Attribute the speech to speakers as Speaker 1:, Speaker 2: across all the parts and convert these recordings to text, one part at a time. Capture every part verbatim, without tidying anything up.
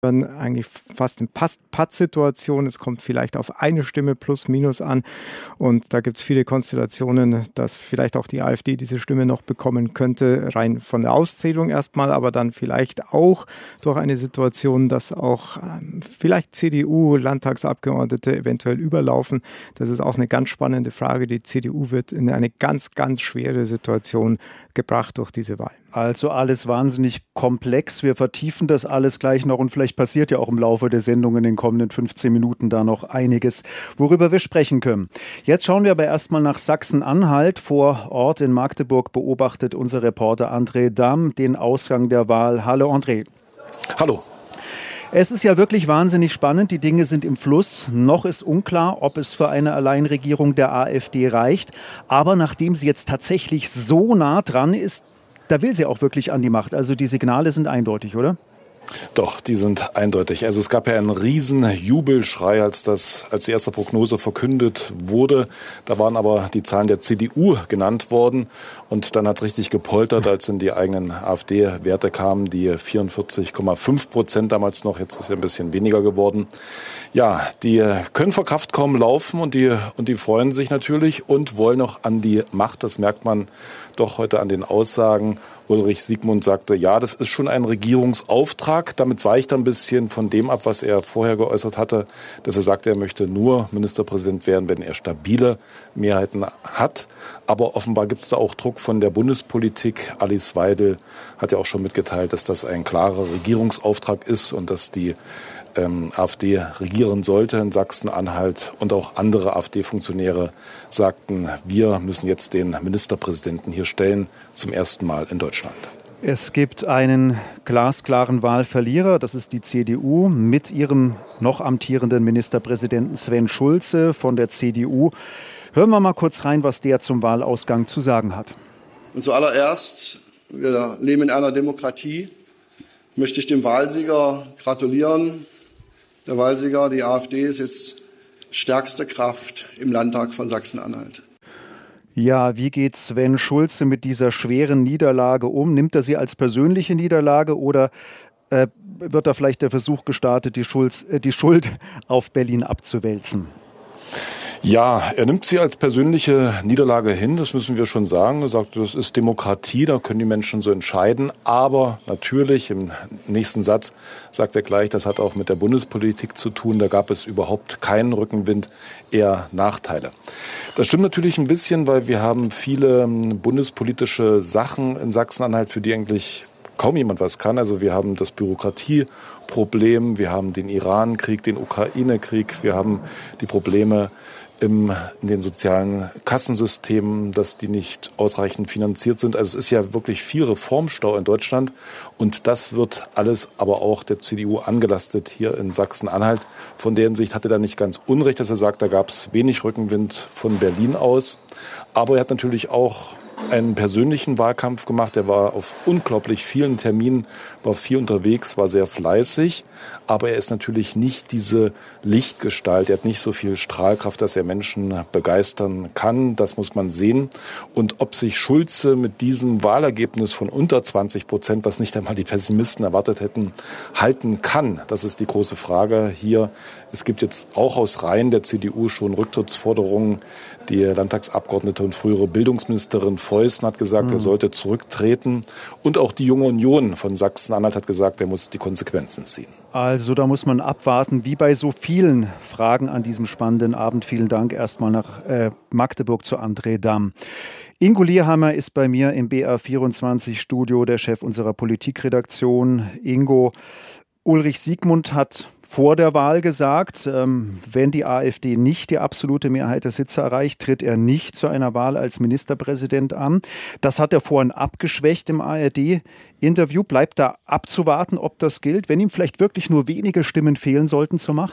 Speaker 1: dann eigentlich fast eine Patt-Situation. Es kommt vielleicht auf eine Stimme plus minus an. Und da gibt es viele Konstellationen, dass vielleicht auch die AfD diese Stimme noch bekommen könnte, rein von der Auszählung erstmal, aber dann vielleicht auch durch eine Situation, dass auch ähm, vielleicht C D U-Landtagsabgeordnete eventuell überlaufen. Das ist auch eine ganz spannende Frage. Die C D U wird in eine ganz, ganz schwere Situation gebracht durch diese Wahl.
Speaker 2: Also alles wahnsinnig komplex. Wir vertiefen das alles gleich noch und vielleicht passiert ja auch im Laufe der Sendung in den kommenden fünfzehn Minuten da noch einiges, worüber wir sprechen können. Jetzt schauen wir aber erstmal nach Sachsen-Anhalt. Vor Ort in Magdeburg beobachtet unser Reporter André Damm den Ausgang der Wahl. Hallo André.
Speaker 3: Hallo.
Speaker 2: Es ist ja wirklich wahnsinnig spannend. Die Dinge sind im Fluss. Noch ist unklar, ob es für eine Alleinregierung der AfD reicht. Aber nachdem sie jetzt tatsächlich so nah dran ist, da will sie auch wirklich an die Macht. Also die Signale sind eindeutig, oder?
Speaker 3: Doch, die sind eindeutig. Also es gab ja einen riesen Jubelschrei, als das als die erste Prognose verkündet wurde. Da waren aber die Zahlen der C D U genannt worden. Und dann hat es richtig gepoltert, als in die eigenen AfD-Werte kamen, die vierundvierzig Komma fünf Prozent damals noch. Jetzt ist ja ein bisschen weniger geworden. Ja, die können vor Kraft kaum laufen und die, und die freuen sich natürlich und wollen noch an die Macht. Das merkt man doch heute an den Aussagen. Ulrich Siegmund sagte, ja, das ist schon ein Regierungsauftrag. Damit weicht er ein bisschen von dem ab, was er vorher geäußert hatte, dass er sagte, er möchte nur Ministerpräsident werden, wenn er stabile Mehrheiten hat. Aber offenbar gibt es da auch Druck von der Bundespolitik. Alice Weidel hat ja auch schon mitgeteilt, dass das ein klarer Regierungsauftrag ist und dass die ähm, AfD regieren sollte in Sachsen-Anhalt. Und auch andere AfD-Funktionäre sagten, wir müssen jetzt den Ministerpräsidenten hier stellen, zum ersten Mal in Deutschland.
Speaker 2: Es gibt einen glasklaren Wahlverlierer, das ist die C D U mit ihrem noch amtierenden Ministerpräsidenten Sven Schulze von der C D U. Hören wir mal kurz rein, was der zum Wahlausgang zu sagen hat.
Speaker 4: Und zuallererst, wir leben in einer Demokratie, möchte ich dem Wahlsieger gratulieren. Der Wahlsieger, die AfD, ist jetzt stärkste Kraft im Landtag von Sachsen-Anhalt.
Speaker 2: Ja, wie geht Sven Schulze mit dieser schweren Niederlage um? Nimmt er sie als persönliche Niederlage oder äh, wird da vielleicht der Versuch gestartet, die, Schulz, äh, die Schuld auf Berlin abzuwälzen?
Speaker 3: Ja, er nimmt sie als persönliche Niederlage hin, das müssen wir schon sagen. Er sagt, das ist Demokratie, da können die Menschen so entscheiden. Aber natürlich, im nächsten Satz sagt er gleich, das hat auch mit der Bundespolitik zu tun. Da gab es überhaupt keinen Rückenwind, eher Nachteile. Das stimmt natürlich ein bisschen, weil wir haben viele bundespolitische Sachen in Sachsen-Anhalt, für die eigentlich kaum jemand was kann. Also wir haben das Bürokratieproblem, wir haben den Iran-Krieg, den Ukraine-Krieg, wir haben die Probleme Im, in den sozialen Kassensystemen, dass die nicht ausreichend finanziert sind. Also es ist ja wirklich viel Reformstau in Deutschland und das wird alles aber auch der C D U angelastet hier in Sachsen-Anhalt. Von deren Sicht hatte er nicht ganz unrecht, dass er sagt, da gab es wenig Rückenwind von Berlin aus. Aber er hat natürlich auch einen persönlichen Wahlkampf gemacht. Er war auf unglaublich vielen Terminen, war viel unterwegs, war sehr fleißig. Aber er ist natürlich nicht diese Lichtgestalt. Er hat nicht so viel Strahlkraft, dass er Menschen begeistern kann. Das muss man sehen. Und ob sich Schulze mit diesem Wahlergebnis von unter zwanzig Prozent, was nicht einmal die Pessimisten erwartet hätten, halten kann, das ist die große Frage hier. Es gibt jetzt auch aus Reihen der C D U schon Rücktrittsforderungen. Die Landtagsabgeordnete und frühere Bildungsministerin Feußen hat gesagt, mhm. er sollte zurücktreten. Und auch die Junge Union von Sachsen-Anhalt hat gesagt, er muss die Konsequenzen ziehen.
Speaker 2: Also da muss man abwarten, wie bei so vielen Fragen an diesem spannenden Abend. Vielen Dank erstmal nach äh, Magdeburg zu André Damm. Ingo Lierhammer ist bei mir im B R vierundzwanzig Studio, der Chef unserer Politikredaktion. Ingo, Ulrich Siegmund hat vor der Wahl gesagt, ähm, wenn die AfD nicht die absolute Mehrheit der Sitze erreicht, tritt er nicht zu einer Wahl als Ministerpräsident an. Das hat er vorhin abgeschwächt im A R D-Interview. Bleibt da abzuwarten, ob das gilt, wenn ihm vielleicht wirklich nur wenige Stimmen fehlen sollten zur Macht?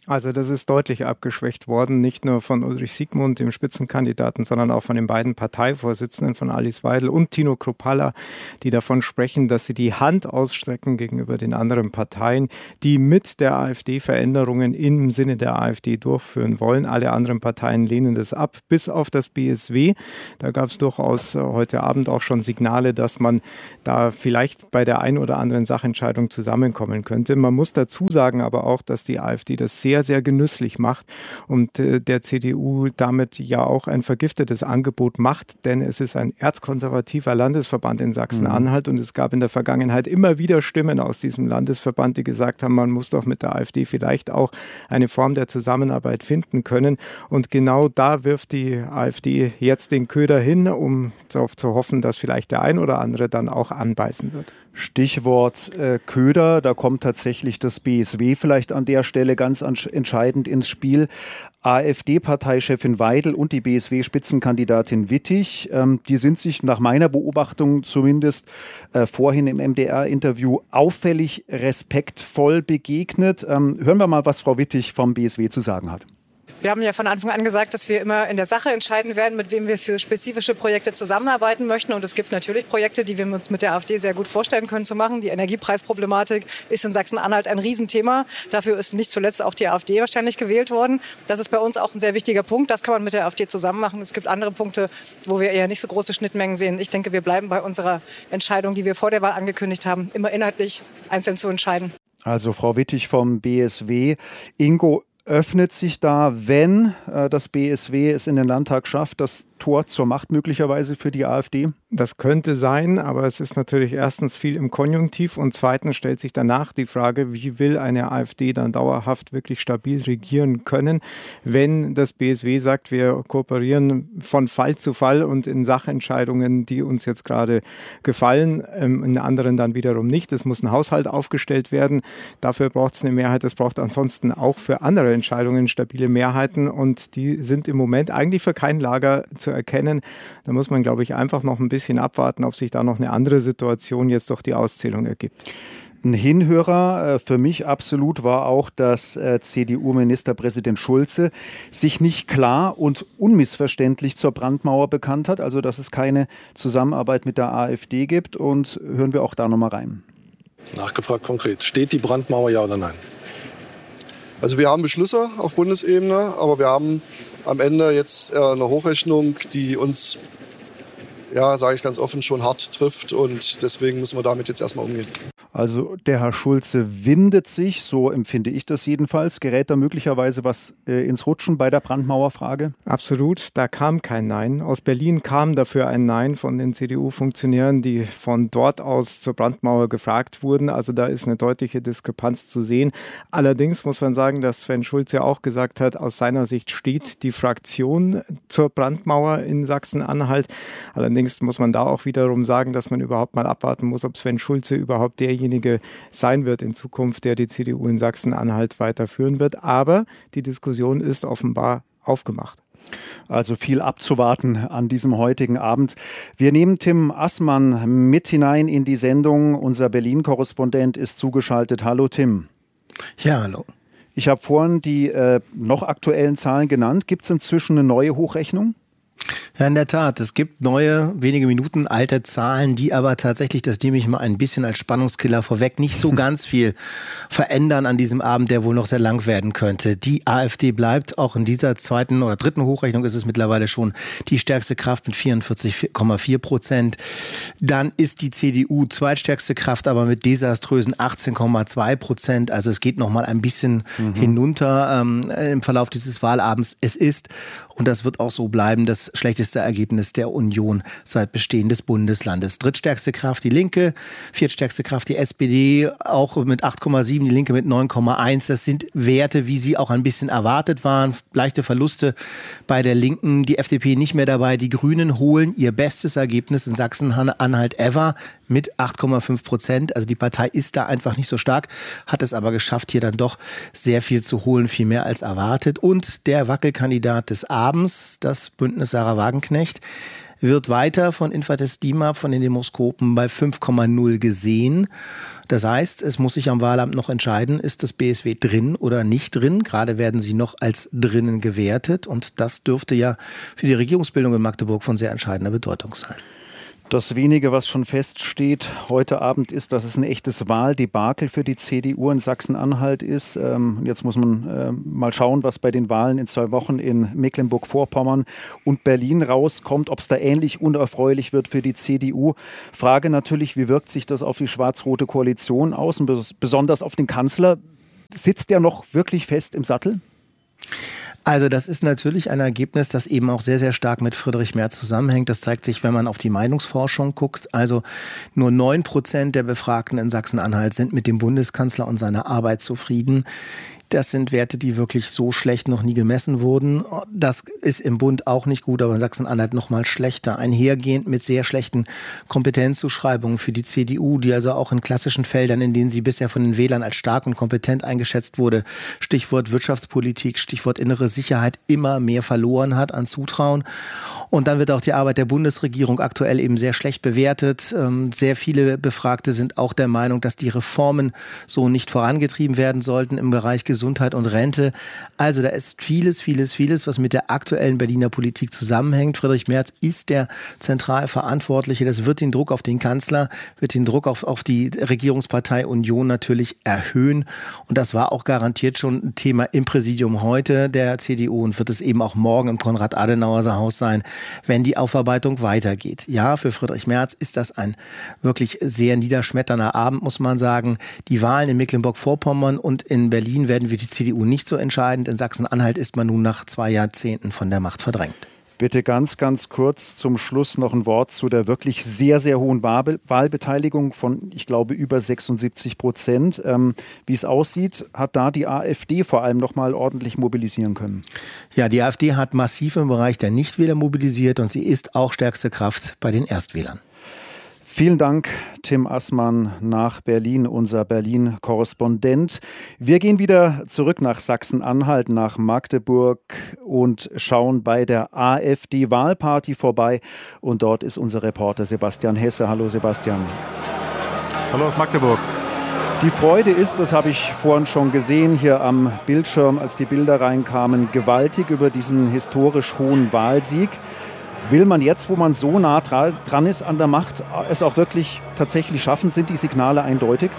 Speaker 1: Also das ist deutlich abgeschwächt worden, nicht nur von Ulrich Siegmund, dem Spitzenkandidaten, sondern auch von den beiden Parteivorsitzenden, von Alice Weidel und Tino Kruppalla, die davon sprechen, dass sie die Hand ausstrecken gegenüber den anderen Parteien, die mit der AfD Veränderungen im Sinne der AfD durchführen wollen. Alle anderen Parteien lehnen das ab, bis auf das B S W. Da gab es durchaus heute Abend auch schon Signale, dass man da vielleicht bei der einen oder anderen Sachentscheidung zusammenkommen könnte. Man muss dazu sagen aber auch, dass die AfD das sehr sehr genüsslich macht und äh, der C D U damit ja auch ein vergiftetes Angebot macht, denn es ist ein erzkonservativer Landesverband in Sachsen-Anhalt mhm. und es gab in der Vergangenheit immer wieder Stimmen aus diesem Landesverband, die gesagt haben, man muss doch mit der AfD vielleicht auch eine Form der Zusammenarbeit finden können, und genau da wirft die AfD jetzt den Köder hin, um darauf zu hoffen, dass vielleicht der ein oder andere dann auch anbeißen wird.
Speaker 2: Stichwort äh, Köder, da kommt tatsächlich das B S W vielleicht an der Stelle ganz entscheidend ins Spiel. AfD-Parteichefin Weidel und die B S W-Spitzenkandidatin Wittig, ähm, die sind sich nach meiner Beobachtung zumindest äh, vorhin im M D R-Interview auffällig respektvoll begegnet. Ähm, hören wir mal, was Frau Wittig vom B S W zu sagen hat.
Speaker 5: Wir haben ja von Anfang an gesagt, dass wir immer in der Sache entscheiden werden, mit wem wir für spezifische Projekte zusammenarbeiten möchten. Und es gibt natürlich Projekte, die wir uns mit der AfD sehr gut vorstellen können zu machen. Die Energiepreisproblematik ist in Sachsen-Anhalt ein Riesenthema. Dafür ist nicht zuletzt auch die AfD wahrscheinlich gewählt worden. Das ist bei uns auch ein sehr wichtiger Punkt. Das kann man mit der AfD zusammen machen. Es gibt andere Punkte, wo wir eher nicht so große Schnittmengen sehen. Ich denke, wir bleiben bei unserer Entscheidung, die wir vor der Wahl angekündigt haben, immer inhaltlich einzeln zu entscheiden.
Speaker 2: Also Frau Wittig vom B S W. Ingo, öffnet sich da, wenn äh, das B S W es in den Landtag schafft, das Tor zur Macht möglicherweise für die AfD?
Speaker 1: Das könnte sein, aber es ist natürlich erstens viel im Konjunktiv und zweitens stellt sich danach die Frage, wie will eine AfD dann dauerhaft wirklich stabil regieren können, wenn das B S W sagt, wir kooperieren von Fall zu Fall und in Sachentscheidungen, die uns jetzt gerade gefallen, ähm, in anderen dann wiederum nicht. Es muss ein Haushalt aufgestellt werden, dafür braucht es eine Mehrheit, es braucht ansonsten auch für andere Entscheidungen stabile Mehrheiten und die sind im Moment eigentlich für kein Lager zu erkennen. Da muss man, glaube ich, einfach noch ein bisschen abwarten, ob sich da noch eine andere Situation jetzt durch die Auszählung ergibt.
Speaker 2: Ein Hinhörer für mich absolut war auch, dass C D U-Ministerpräsident Schulze sich nicht klar und unmissverständlich zur Brandmauer bekannt hat, also dass es keine Zusammenarbeit mit der AfD gibt, und hören wir auch da nochmal rein.
Speaker 6: Nachgefragt konkret, steht die Brandmauer, ja oder nein?
Speaker 4: Also wir haben Beschlüsse auf Bundesebene, aber wir haben am Ende jetzt eine Hochrechnung, die uns, ja, sage ich ganz offen, schon hart trifft, und deswegen müssen wir damit jetzt erstmal umgehen.
Speaker 2: Also der Herr Schulze windet sich, so empfinde ich das jedenfalls. Gerät da möglicherweise was äh, ins Rutschen bei der Brandmauerfrage?
Speaker 1: Absolut, da kam kein Nein. Aus Berlin kam dafür ein Nein von den C D U-Funktionären, die von dort aus zur Brandmauer gefragt wurden. Also da ist eine deutliche Diskrepanz zu sehen. Allerdings muss man sagen, dass Sven Schulze auch gesagt hat, aus seiner Sicht steht die Fraktion zur Brandmauer in Sachsen-Anhalt. Allerdings muss man da auch wiederum sagen, dass man überhaupt mal abwarten muss, ob Sven Schulze überhaupt derjenige sein wird in Zukunft, der die C D U in Sachsen-Anhalt weiterführen wird. Aber die Diskussion ist offenbar aufgemacht.
Speaker 2: Also viel abzuwarten an diesem heutigen Abend. Wir nehmen Tim Assmann mit hinein in die Sendung. Unser Berlin-Korrespondent ist zugeschaltet. Hallo Tim.
Speaker 7: Ja, hallo.
Speaker 2: Ich habe vorhin die äh, noch aktuellen Zahlen genannt. Gibt es inzwischen eine neue Hochrechnung?
Speaker 7: Ja, in der Tat. Es gibt neue, wenige Minuten alte Zahlen, die aber tatsächlich, das nehme ich mal ein bisschen als Spannungskiller vorweg, nicht so ganz viel verändern an diesem Abend, der wohl noch sehr lang werden könnte. Die AfD bleibt auch in dieser zweiten oder dritten Hochrechnung, ist es mittlerweile schon die stärkste Kraft mit vierundvierzig Komma vier Prozent. Dann ist die C D U zweitstärkste Kraft, aber mit desaströsen achtzehn Komma zwei Prozent. Also es geht noch mal ein bisschen mhm. hinunter ähm, im Verlauf dieses Wahlabends. Es ist, und das wird auch so bleiben, das schlechteste Ergebnis der Union seit Bestehen des Bundeslandes. Drittstärkste Kraft die Linke, viertstärkste Kraft die S P D, auch mit acht Komma sieben, die Linke mit neun Komma eins. Das sind Werte, wie sie auch ein bisschen erwartet waren. Leichte Verluste bei der Linken, die F D P nicht mehr dabei. Die Grünen holen ihr bestes Ergebnis in Sachsen-Anhalt ever mit acht Komma fünf Prozent. Also die Partei ist da einfach nicht so stark, hat es aber geschafft, hier dann doch sehr viel zu holen, viel mehr als erwartet. Und der Wackelkandidat des Abends, das Bündnis Sarah Wagenknecht, wird weiter von Infratest DIMAP, von den Demoskopen bei fünf Komma null gesehen. Das heißt, es muss sich am Wahlamt noch entscheiden, ist das B S W drin oder nicht drin. Gerade werden sie noch als drinnen gewertet und das dürfte ja für die Regierungsbildung in Magdeburg von sehr entscheidender Bedeutung sein.
Speaker 2: Das wenige, was schon feststeht heute Abend, ist, dass es ein echtes Wahldebakel für die C D U in Sachsen-Anhalt ist. Ähm, jetzt muss man äh, mal schauen, was bei den Wahlen in zwei Wochen in Mecklenburg-Vorpommern und Berlin rauskommt, ob es da ähnlich unerfreulich wird für die C D U. Frage natürlich, wie wirkt sich das auf die schwarz-rote Koalition aus und bes- besonders auf den Kanzler? Sitzt der noch wirklich fest im Sattel?
Speaker 7: Also das ist natürlich ein Ergebnis, das eben auch sehr, sehr stark mit Friedrich Merz zusammenhängt. Das zeigt sich, wenn man auf die Meinungsforschung guckt. Also nur neun Prozent der Befragten in Sachsen-Anhalt sind mit dem Bundeskanzler und seiner Arbeit zufrieden. Das sind Werte, die wirklich so schlecht noch nie gemessen wurden. Das ist im Bund auch nicht gut, aber in Sachsen-Anhalt noch mal schlechter. Einhergehend mit sehr schlechten Kompetenzzuschreibungen für die C D U, die also auch in klassischen Feldern, in denen sie bisher von den Wählern als stark und kompetent eingeschätzt wurde, Stichwort Wirtschaftspolitik, Stichwort innere Sicherheit, immer mehr verloren hat an Zutrauen. Und dann wird auch die Arbeit der Bundesregierung aktuell eben sehr schlecht bewertet. Sehr viele Befragte sind auch der Meinung, dass die Reformen so nicht vorangetrieben werden sollten im Bereich Gesundheit und Rente. Also da ist vieles, vieles, vieles, was mit der aktuellen Berliner Politik zusammenhängt. Friedrich Merz ist der zentral Verantwortliche. Das wird den Druck auf den Kanzler, wird den Druck auf, auf die Regierungspartei Union natürlich erhöhen. Und das war auch garantiert schon ein Thema im Präsidium heute der C D U und wird es eben auch morgen im Konrad-Adenauer-Haus sein, wenn die Aufarbeitung weitergeht. Ja, für Friedrich Merz ist das ein wirklich sehr niederschmetternder Abend, muss man sagen. Die Wahlen in Mecklenburg-Vorpommern und in Berlin werden für die C D U nicht so entscheidend. In Sachsen-Anhalt ist man nun nach zwei Jahrzehnten von der Macht verdrängt.
Speaker 2: Bitte ganz, ganz kurz zum Schluss noch ein Wort zu der wirklich sehr, sehr hohen Wahlbeteiligung von, ich glaube, über sechsundsiebzig Prozent. Ähm, wie es aussieht, hat da die AfD vor allem noch mal ordentlich mobilisieren können.
Speaker 7: Ja, die AfD hat massiv im Bereich der Nichtwähler mobilisiert und sie ist auch stärkste Kraft bei den Erstwählern.
Speaker 2: Vielen Dank, Tim Assmann nach Berlin, unser Berlin-Korrespondent. Wir gehen wieder zurück nach Sachsen-Anhalt, nach Magdeburg und schauen bei der AfD-Wahlparty vorbei. Und dort ist unser Reporter Sebastian Hesse. Hallo Sebastian.
Speaker 8: Hallo aus Magdeburg.
Speaker 2: Die Freude ist, das habe ich vorhin schon gesehen, hier am Bildschirm, als die Bilder reinkamen, gewaltig über diesen historisch hohen Wahlsieg. Will man jetzt, wo man so nah dran ist an der Macht, es auch wirklich tatsächlich schaffen? Sind die Signale eindeutig?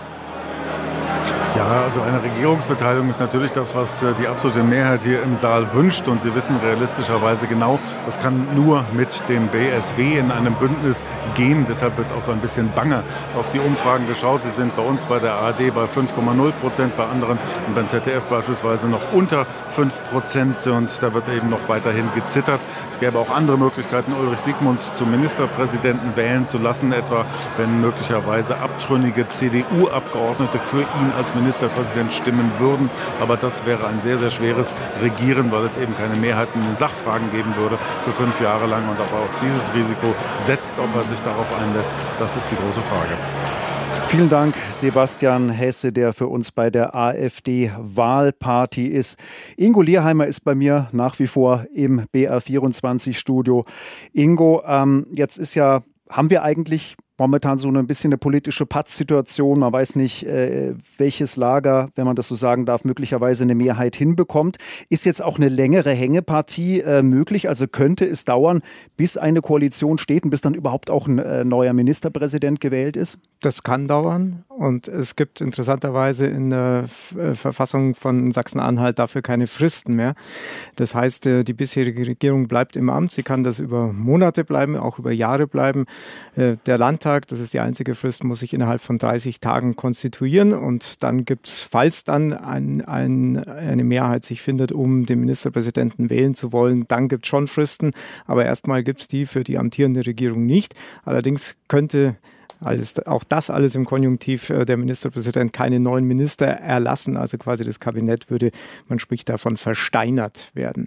Speaker 8: Ja, also eine Regierungsbeteiligung ist natürlich das, was die absolute Mehrheit hier im Saal wünscht. Und Sie wissen realistischerweise genau, das kann nur mit dem B S W in einem Bündnis gehen. Deshalb wird auch so ein bisschen bange auf die Umfragen geschaut. Sie sind bei uns bei der A R D bei fünf Komma null Prozent, bei anderen und beim Z D F beispielsweise noch unter fünf Prozent. Und da wird eben noch weiterhin gezittert. Es gäbe auch andere Möglichkeiten, Ulrich Siegmund zum Ministerpräsidenten wählen zu lassen, etwa wenn möglicherweise abtrünnige C D U-Abgeordnete für ihn als Ministerpräsident stimmen würden. Aber das wäre ein sehr, sehr schweres Regieren, weil es eben keine Mehrheiten in den Sachfragen geben würde für fünf Jahre lang. Und ob er auf dieses Risiko setzt, ob er sich darauf einlässt, das ist die große Frage.
Speaker 2: Vielen Dank, Sebastian Hesse, der für uns bei der AfD-Wahlparty ist. Ingo Lierheimer ist bei mir nach wie vor im B R vierundzwanzig-Studio. Ingo, ähm, jetzt ist ja, haben wir eigentlich momentan so ein bisschen eine politische Pattsituation. Man weiß nicht, äh, welches Lager, wenn man das so sagen darf, möglicherweise eine Mehrheit hinbekommt. Ist jetzt auch eine längere Hängepartie äh, möglich? Also könnte es dauern, bis eine Koalition steht und bis dann überhaupt auch ein äh, neuer Ministerpräsident gewählt ist?
Speaker 1: Das kann dauern und es gibt interessanterweise in der Verfassung von Sachsen-Anhalt dafür keine Fristen mehr. Das heißt, die bisherige Regierung bleibt im Amt. Sie kann das über Monate bleiben, auch über Jahre bleiben. Der Landtag, das ist die einzige Frist, muss sich innerhalb von dreißig Tagen konstituieren und dann gibt es, falls dann ein, ein, eine Mehrheit sich findet, um den Ministerpräsidenten wählen zu wollen, dann gibt es schon Fristen. Aber erstmal gibt es die für die amtierende Regierung nicht. Allerdings könnte Alles, auch das alles im Konjunktiv, der Ministerpräsident keine neuen Minister erlassen, also quasi das Kabinett würde, man spricht davon, versteinert werden.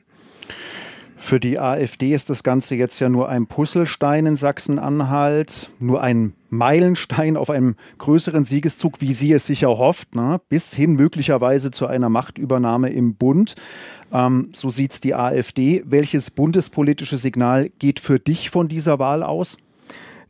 Speaker 2: Für die AfD ist das Ganze jetzt ja nur ein Puzzlestein in Sachsen-Anhalt, nur ein Meilenstein auf einem größeren Siegeszug, wie sie es sicher hofft, ne? Bis hin möglicherweise zu einer Machtübernahme im Bund. Ähm, so sieht es die AfD. Welches bundespolitische Signal geht für dich von dieser Wahl aus?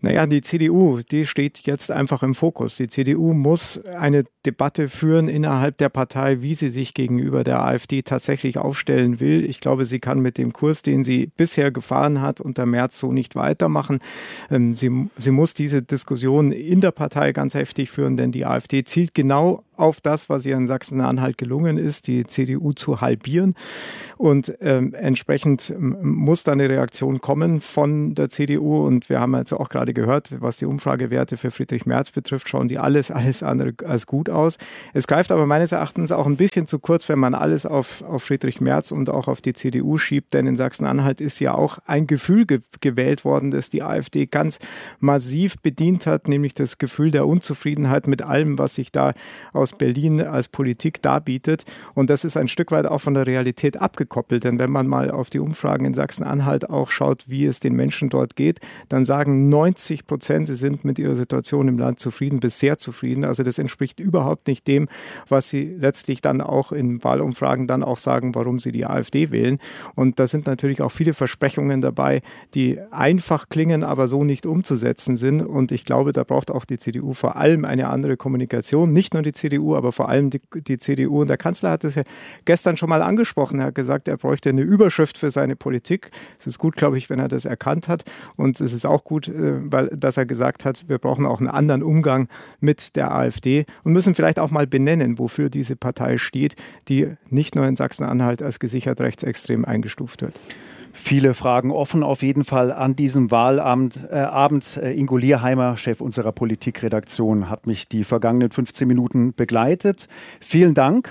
Speaker 1: Naja, die C D U, die steht jetzt einfach im Fokus. Die C D U muss eine Debatte führen innerhalb der Partei, wie sie sich gegenüber der AfD tatsächlich aufstellen will. Ich glaube, sie kann mit dem Kurs, den sie bisher gefahren hat, unter Merz so nicht weitermachen. Sie, sie muss diese Diskussion in der Partei ganz heftig führen, denn die AfD zielt genau auf das, was ihr in Sachsen-Anhalt gelungen ist, die C D U zu halbieren. Und ähm, entsprechend muss da eine Reaktion kommen von der C D U. Und wir haben jetzt auch gerade gehört, was die Umfragewerte für Friedrich Merz betrifft, schauen die alles, alles andere als gut aus. Es greift aber meines Erachtens auch ein bisschen zu kurz, wenn man alles auf, auf Friedrich Merz und auch auf die C D U schiebt. Denn in Sachsen-Anhalt ist ja auch ein Gefühl ge- gewählt worden, das die AfD ganz massiv bedient hat, nämlich das Gefühl der Unzufriedenheit mit allem, was sich da aus Berlin als Politik darbietet. Und das ist ein Stück weit auch von der Realität abgekoppelt. Denn wenn man mal auf die Umfragen in Sachsen-Anhalt auch schaut, wie es den Menschen dort geht, dann sagen neunzig Prozent, sie sind mit ihrer Situation im Land zufrieden bis sehr zufrieden. Also das entspricht überhaupt nicht dem, was sie letztlich dann auch in Wahlumfragen dann auch sagen, warum sie die AfD wählen. Und da sind natürlich auch viele Versprechungen dabei, die einfach klingen, aber so nicht umzusetzen sind. Und ich glaube, da braucht auch die C D U vor allem eine andere Kommunikation. Nicht nur die C D U, aber vor allem die, die C D U. Und der Kanzler hat es ja gestern schon mal angesprochen. Er hat gesagt, er bräuchte eine Überschrift für seine Politik. Es ist gut, glaube ich, wenn er das erkannt hat. Und es ist auch gut, weil, dass er gesagt hat, wir brauchen auch einen anderen Umgang mit der AfD und müssen vielleicht auch mal benennen, wofür diese Partei steht, die nicht nur in Sachsen-Anhalt als gesichert rechtsextrem eingestuft wird.
Speaker 2: Viele Fragen offen auf jeden Fall an diesem Wahlabend. Äh, Abend. Äh, Ingo Lierheimer, Chef unserer Politikredaktion, hat mich die vergangenen fünfzehn Minuten begleitet. Vielen Dank.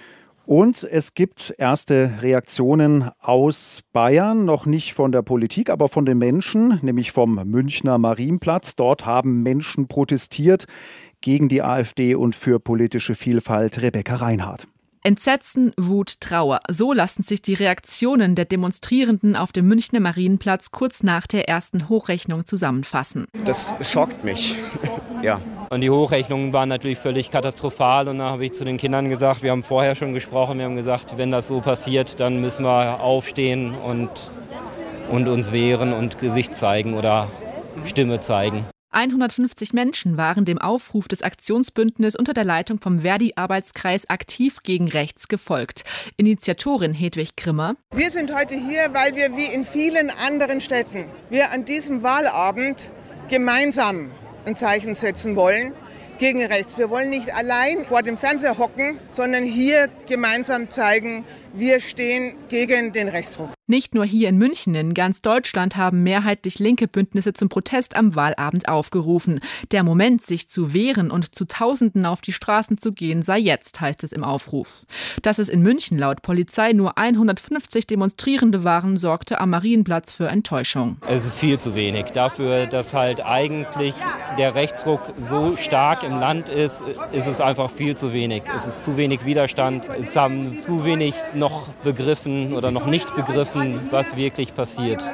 Speaker 2: Und es gibt erste Reaktionen aus Bayern, noch nicht von der Politik, aber von den Menschen, nämlich vom Münchner Marienplatz. Dort haben Menschen protestiert gegen die AfD und für politische Vielfalt. Rebecca Reinhardt.
Speaker 9: Entsetzen, Wut, Trauer. So lassen sich die Reaktionen der Demonstrierenden auf dem Münchner Marienplatz kurz nach der ersten Hochrechnung zusammenfassen.
Speaker 10: Das schockt mich, ja.
Speaker 11: Und die Hochrechnungen waren natürlich völlig katastrophal. Und da habe ich zu den Kindern gesagt, wir haben vorher schon gesprochen, wir haben gesagt, wenn das so passiert, dann müssen wir aufstehen und, und uns wehren und Gesicht zeigen oder Stimme zeigen.
Speaker 9: hundertfünfzig Menschen waren dem Aufruf des Aktionsbündnisses unter der Leitung vom Verdi-Arbeitskreis aktiv gegen rechts gefolgt. Initiatorin Hedwig Grimmer.
Speaker 12: Wir sind heute hier, weil wir wie in vielen anderen Städten, wir an diesem Wahlabend gemeinsam ein Zeichen setzen wollen gegen rechts. Wir wollen nicht allein vor dem Fernseher hocken, sondern hier gemeinsam zeigen, wir stehen gegen den Rechtsruck.
Speaker 9: Nicht nur hier in München, in ganz Deutschland haben mehrheitlich linke Bündnisse zum Protest am Wahlabend aufgerufen. Der Moment, sich zu wehren und zu Tausenden auf die Straßen zu gehen, sei jetzt, heißt es im Aufruf. Dass es in München laut Polizei nur hundertfünfzig Demonstrierende waren, sorgte am Marienplatz für Enttäuschung.
Speaker 11: Es ist viel zu wenig dafür, dass halt eigentlich der Rechtsruck so stark im Land ist, ist es einfach viel zu wenig. Es ist zu wenig Widerstand, es haben zu wenig noch begriffen oder noch nicht begriffen, was wirklich passiert.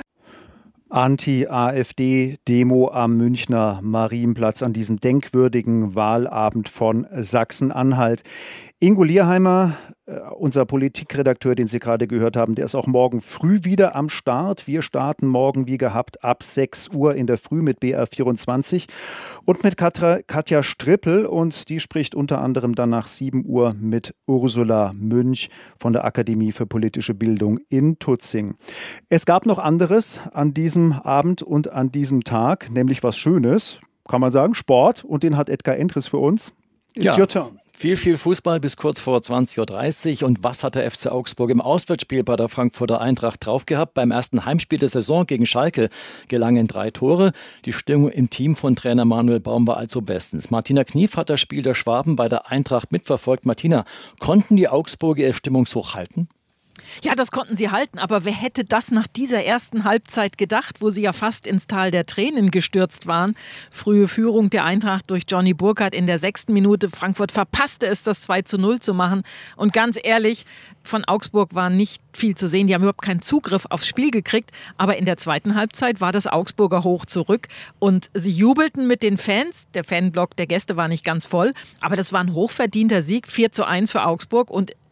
Speaker 2: Anti-AfD-Demo am Münchner Marienplatz an diesem denkwürdigen Wahlabend von Sachsen-Anhalt. Ingo Lierheimer, unser Politikredakteur, den Sie gerade gehört haben, der ist auch morgen früh wieder am Start. Wir starten morgen wie gehabt ab sechs Uhr in der Früh mit B R vierundzwanzig und mit Katja, Katja Strippel, und die spricht unter anderem dann nach sieben Uhr mit Ursula Münch von der Akademie für politische Bildung in Tutzing. Es gab noch anderes an diesem Abend und an diesem Tag, nämlich was Schönes, kann man sagen, Sport, und den hat Edgar Endres für uns. It's
Speaker 13: ja.
Speaker 2: your turn.
Speaker 13: Viel, viel Fußball bis kurz vor zwanzig Uhr dreißig. Und was hat der F C Augsburg im Auswärtsspiel bei der Frankfurter Eintracht drauf gehabt? Beim ersten Heimspiel der Saison gegen Schalke gelangen drei Tore. Die Stimmung im Team von Trainer Manuel Baum war also bestens. Martina Knief hat das Spiel der Schwaben bei der Eintracht mitverfolgt. Martina, konnten die Augsburger ihr Stimmungshoch halten?
Speaker 14: Ja, das konnten sie halten, aber wer hätte das nach dieser ersten Halbzeit gedacht, wo sie ja fast ins Tal der Tränen gestürzt waren. Frühe Führung der Eintracht durch Johnny Burkhardt in der sechsten Minute. Frankfurt verpasste es, das zwei zu null zu machen. Und ganz ehrlich, von Augsburg war nicht viel zu sehen. Die haben überhaupt keinen Zugriff aufs Spiel gekriegt. Aber in der zweiten Halbzeit war das Augsburger Hoch zurück. Und sie jubelten mit den Fans. Der Fanblock der Gäste war nicht ganz voll. Aber das war ein hochverdienter Sieg. vier zu eins für Augsburg. Und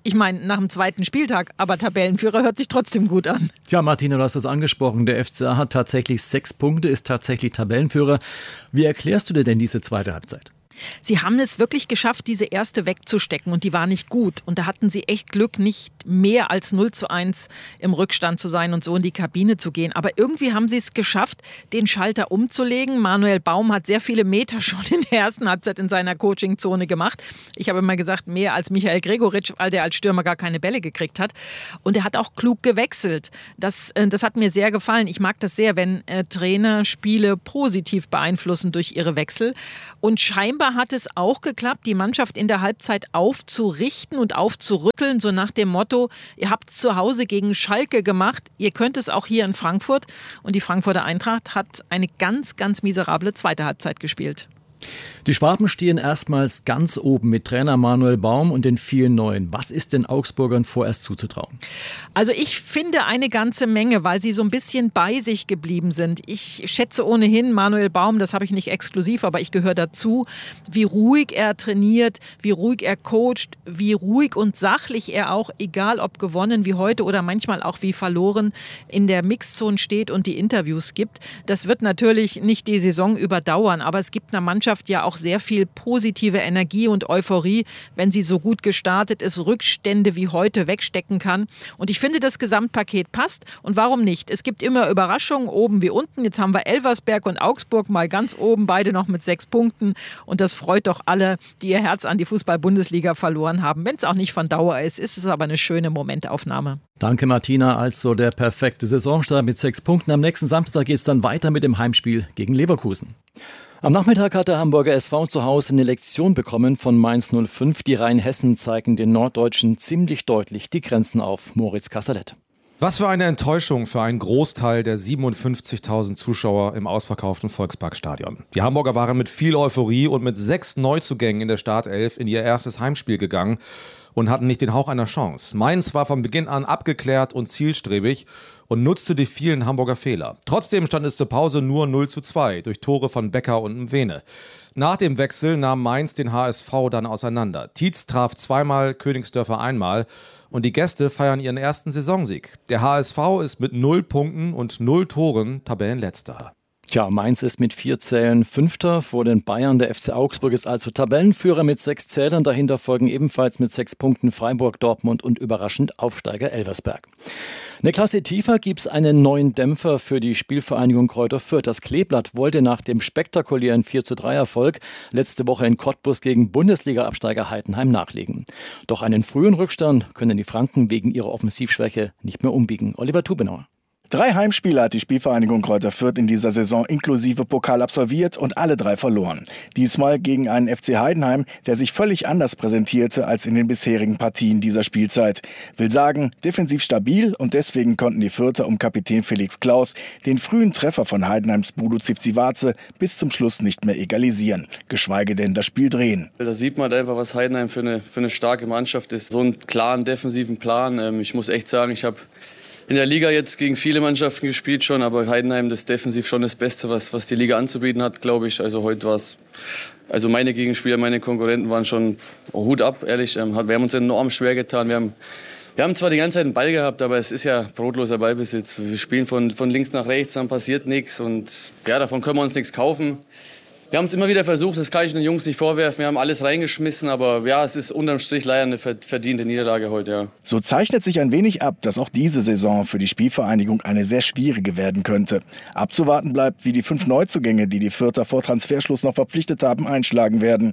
Speaker 14: Ich meine, nach dem zweiten Spieltag, aber Tabellenführer hört sich trotzdem gut an.
Speaker 13: Tja, Martina, du hast es angesprochen. Der F C A hat tatsächlich sechs Punkte, ist tatsächlich Tabellenführer. Wie erklärst du dir denn diese zweite Halbzeit?
Speaker 14: Sie haben es wirklich geschafft, diese erste wegzustecken und die war nicht gut. Und da hatten sie echt Glück, nicht mehr als null zu eins im Rückstand zu sein und so in die Kabine zu gehen. Aber irgendwie haben sie es geschafft, den Schalter umzulegen. Manuel Baum hat sehr viele Meter schon in der ersten Halbzeit in seiner Coachingzone gemacht. Ich habe immer gesagt, mehr als Michael Gregoritsch, weil der als Stürmer gar keine Bälle gekriegt hat. Und er hat auch klug gewechselt. Das, das hat mir sehr gefallen. Ich mag das sehr, wenn äh, Trainer Spiele positiv beeinflussen durch ihre Wechsel. Und scheinbar hat es auch geklappt, die Mannschaft in der Halbzeit aufzurichten und aufzurütteln, so nach dem Motto, ihr habt es zu Hause gegen Schalke gemacht, ihr könnt es auch hier in Frankfurt. Und die Frankfurter Eintracht hat eine ganz, ganz miserable zweite Halbzeit gespielt.
Speaker 13: Die Schwaben stehen erstmals ganz oben mit Trainer Manuel Baum und den vielen Neuen. Was ist den Augsburgern vorerst zuzutrauen?
Speaker 14: Also ich finde eine ganze Menge, weil sie so ein bisschen bei sich geblieben sind. Ich schätze ohnehin Manuel Baum, das habe ich nicht exklusiv, aber ich gehöre dazu, wie ruhig er trainiert, wie ruhig er coacht, wie ruhig und sachlich er auch, egal ob gewonnen wie heute oder manchmal auch wie verloren, in der Mixzone steht und die Interviews gibt. Das wird natürlich nicht die Saison überdauern, aber es gibt einer Mannschaft ja auch sehr viel positive Energie und Euphorie, wenn sie so gut gestartet ist, Rückstände wie heute wegstecken kann. Und ich finde, das Gesamtpaket passt. Und warum nicht? Es gibt immer Überraschungen, oben wie unten. Jetzt haben wir Elversberg und Augsburg mal ganz oben, beide noch mit sechs Punkten. Und das freut doch alle, die ihr Herz an die Fußball-Bundesliga verloren haben. Wenn es auch nicht von Dauer ist, ist es aber eine schöne Momentaufnahme.
Speaker 13: Danke, Martina. Also der perfekte Saisonstart mit sechs Punkten. Am nächsten Samstag geht es dann weiter mit dem Heimspiel gegen Leverkusen. Am Nachmittag hat der Hamburger S V zu Hause eine Lektion bekommen von Mainz null fünf. Die Rheinhessen zeigen den Norddeutschen ziemlich deutlich die Grenzen auf. Moritz Kasserlet.
Speaker 15: Was für eine Enttäuschung für einen Großteil der siebenundfünfzigtausend Zuschauer im ausverkauften Volksparkstadion. Die Hamburger waren mit viel Euphorie und mit sechs Neuzugängen in der Startelf in ihr erstes Heimspiel gegangen und hatten nicht den Hauch einer Chance. Mainz war von Beginn an abgeklärt und zielstrebig und nutzte die vielen Hamburger Fehler. Trotzdem stand es zur Pause nur null zu zwei durch Tore von Becker und Mwene. Nach dem Wechsel nahm Mainz den H S V dann auseinander. Tietz traf zweimal, Königsdörfer einmal und die Gäste feiern ihren ersten Saisonsieg. Der H S V ist mit null Punkten und null Toren Tabellenletzter.
Speaker 13: Tja, Mainz ist mit vier Zählen Fünfter vor den Bayern. Der F C Augsburg ist also Tabellenführer mit sechs Zählern. Dahinter folgen ebenfalls mit sechs Punkten Freiburg, Dortmund und überraschend Aufsteiger Elversberg. Eine Klasse tiefer gibt es einen neuen Dämpfer für die Spielvereinigung Kräuter Fürth. Das Kleeblatt wollte nach dem spektakulären vier zu drei Erfolg letzte Woche in Cottbus gegen Bundesliga-Absteiger Heidenheim nachlegen. Doch einen frühen Rückstand können die Franken wegen ihrer Offensivschwäche nicht mehr umbiegen. Oliver Tubenauer.
Speaker 16: Drei Heimspiele hat die Spielvereinigung Kräuter Fürth in dieser Saison inklusive Pokal absolviert und alle drei verloren. Diesmal gegen einen F C Heidenheim, der sich völlig anders präsentierte als in den bisherigen Partien dieser Spielzeit. Will sagen, defensiv stabil und deswegen konnten die Fürther um Kapitän Felix Klaus den frühen Treffer von Heidenheims Budo Zivzivaze bis zum Schluss nicht mehr egalisieren, geschweige denn das Spiel drehen.
Speaker 17: Da sieht man halt einfach, was Heidenheim für eine, für eine starke Mannschaft ist. So einen klaren defensiven Plan. Ich muss echt sagen, ich habe in der Liga jetzt gegen viele Mannschaften gespielt schon, aber Heidenheim das defensiv schon das Beste, was, was die Liga anzubieten hat, glaube ich. Also heute war es, also meine Gegenspieler, meine Konkurrenten waren schon oh, Hut ab, ehrlich. Wir haben uns enorm schwer getan. Wir haben, wir haben zwar die ganze Zeit einen Ball gehabt, aber es ist ja brotloser Ballbesitz. Wir spielen von, von links nach rechts, dann passiert nichts und ja, davon können wir uns nichts kaufen. Wir haben es immer wieder versucht, das kann ich den Jungs nicht vorwerfen. Wir haben alles reingeschmissen, aber ja, es ist unterm Strich leider eine verdiente Niederlage heute. Ja.
Speaker 16: So zeichnet sich ein wenig ab, dass auch diese Saison für die Spielvereinigung eine sehr schwierige werden könnte. Abzuwarten bleibt, wie die fünf Neuzugänge, die die Fürther vor Transferschluss noch verpflichtet haben, einschlagen werden.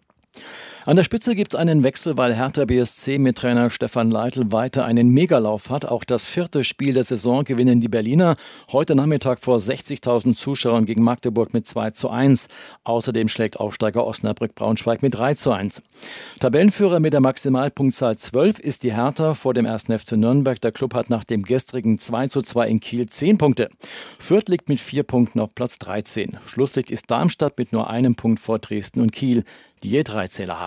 Speaker 13: An der Spitze gibt es einen Wechsel, weil Hertha B S C mit Trainer Stefan Leitl weiter einen Megalauf hat. Auch das vierte Spiel der Saison gewinnen die Berliner. Heute Nachmittag vor sechzigtausend Zuschauern gegen Magdeburg mit zwei zu eins. Außerdem schlägt Aufsteiger Osnabrück Braunschweig mit drei zu eins. Tabellenführer mit der Maximalpunktzahl zwölf ist die Hertha vor dem ersten F C Nürnberg. Der Klub hat nach dem gestrigen zwei zu zwei in Kiel zehn Punkte. Fürth liegt mit vier Punkten auf Platz dreizehn. Schlusslicht ist Darmstadt mit nur einem Punkt vor Dresden und Kiel, die je drei Zähler haben.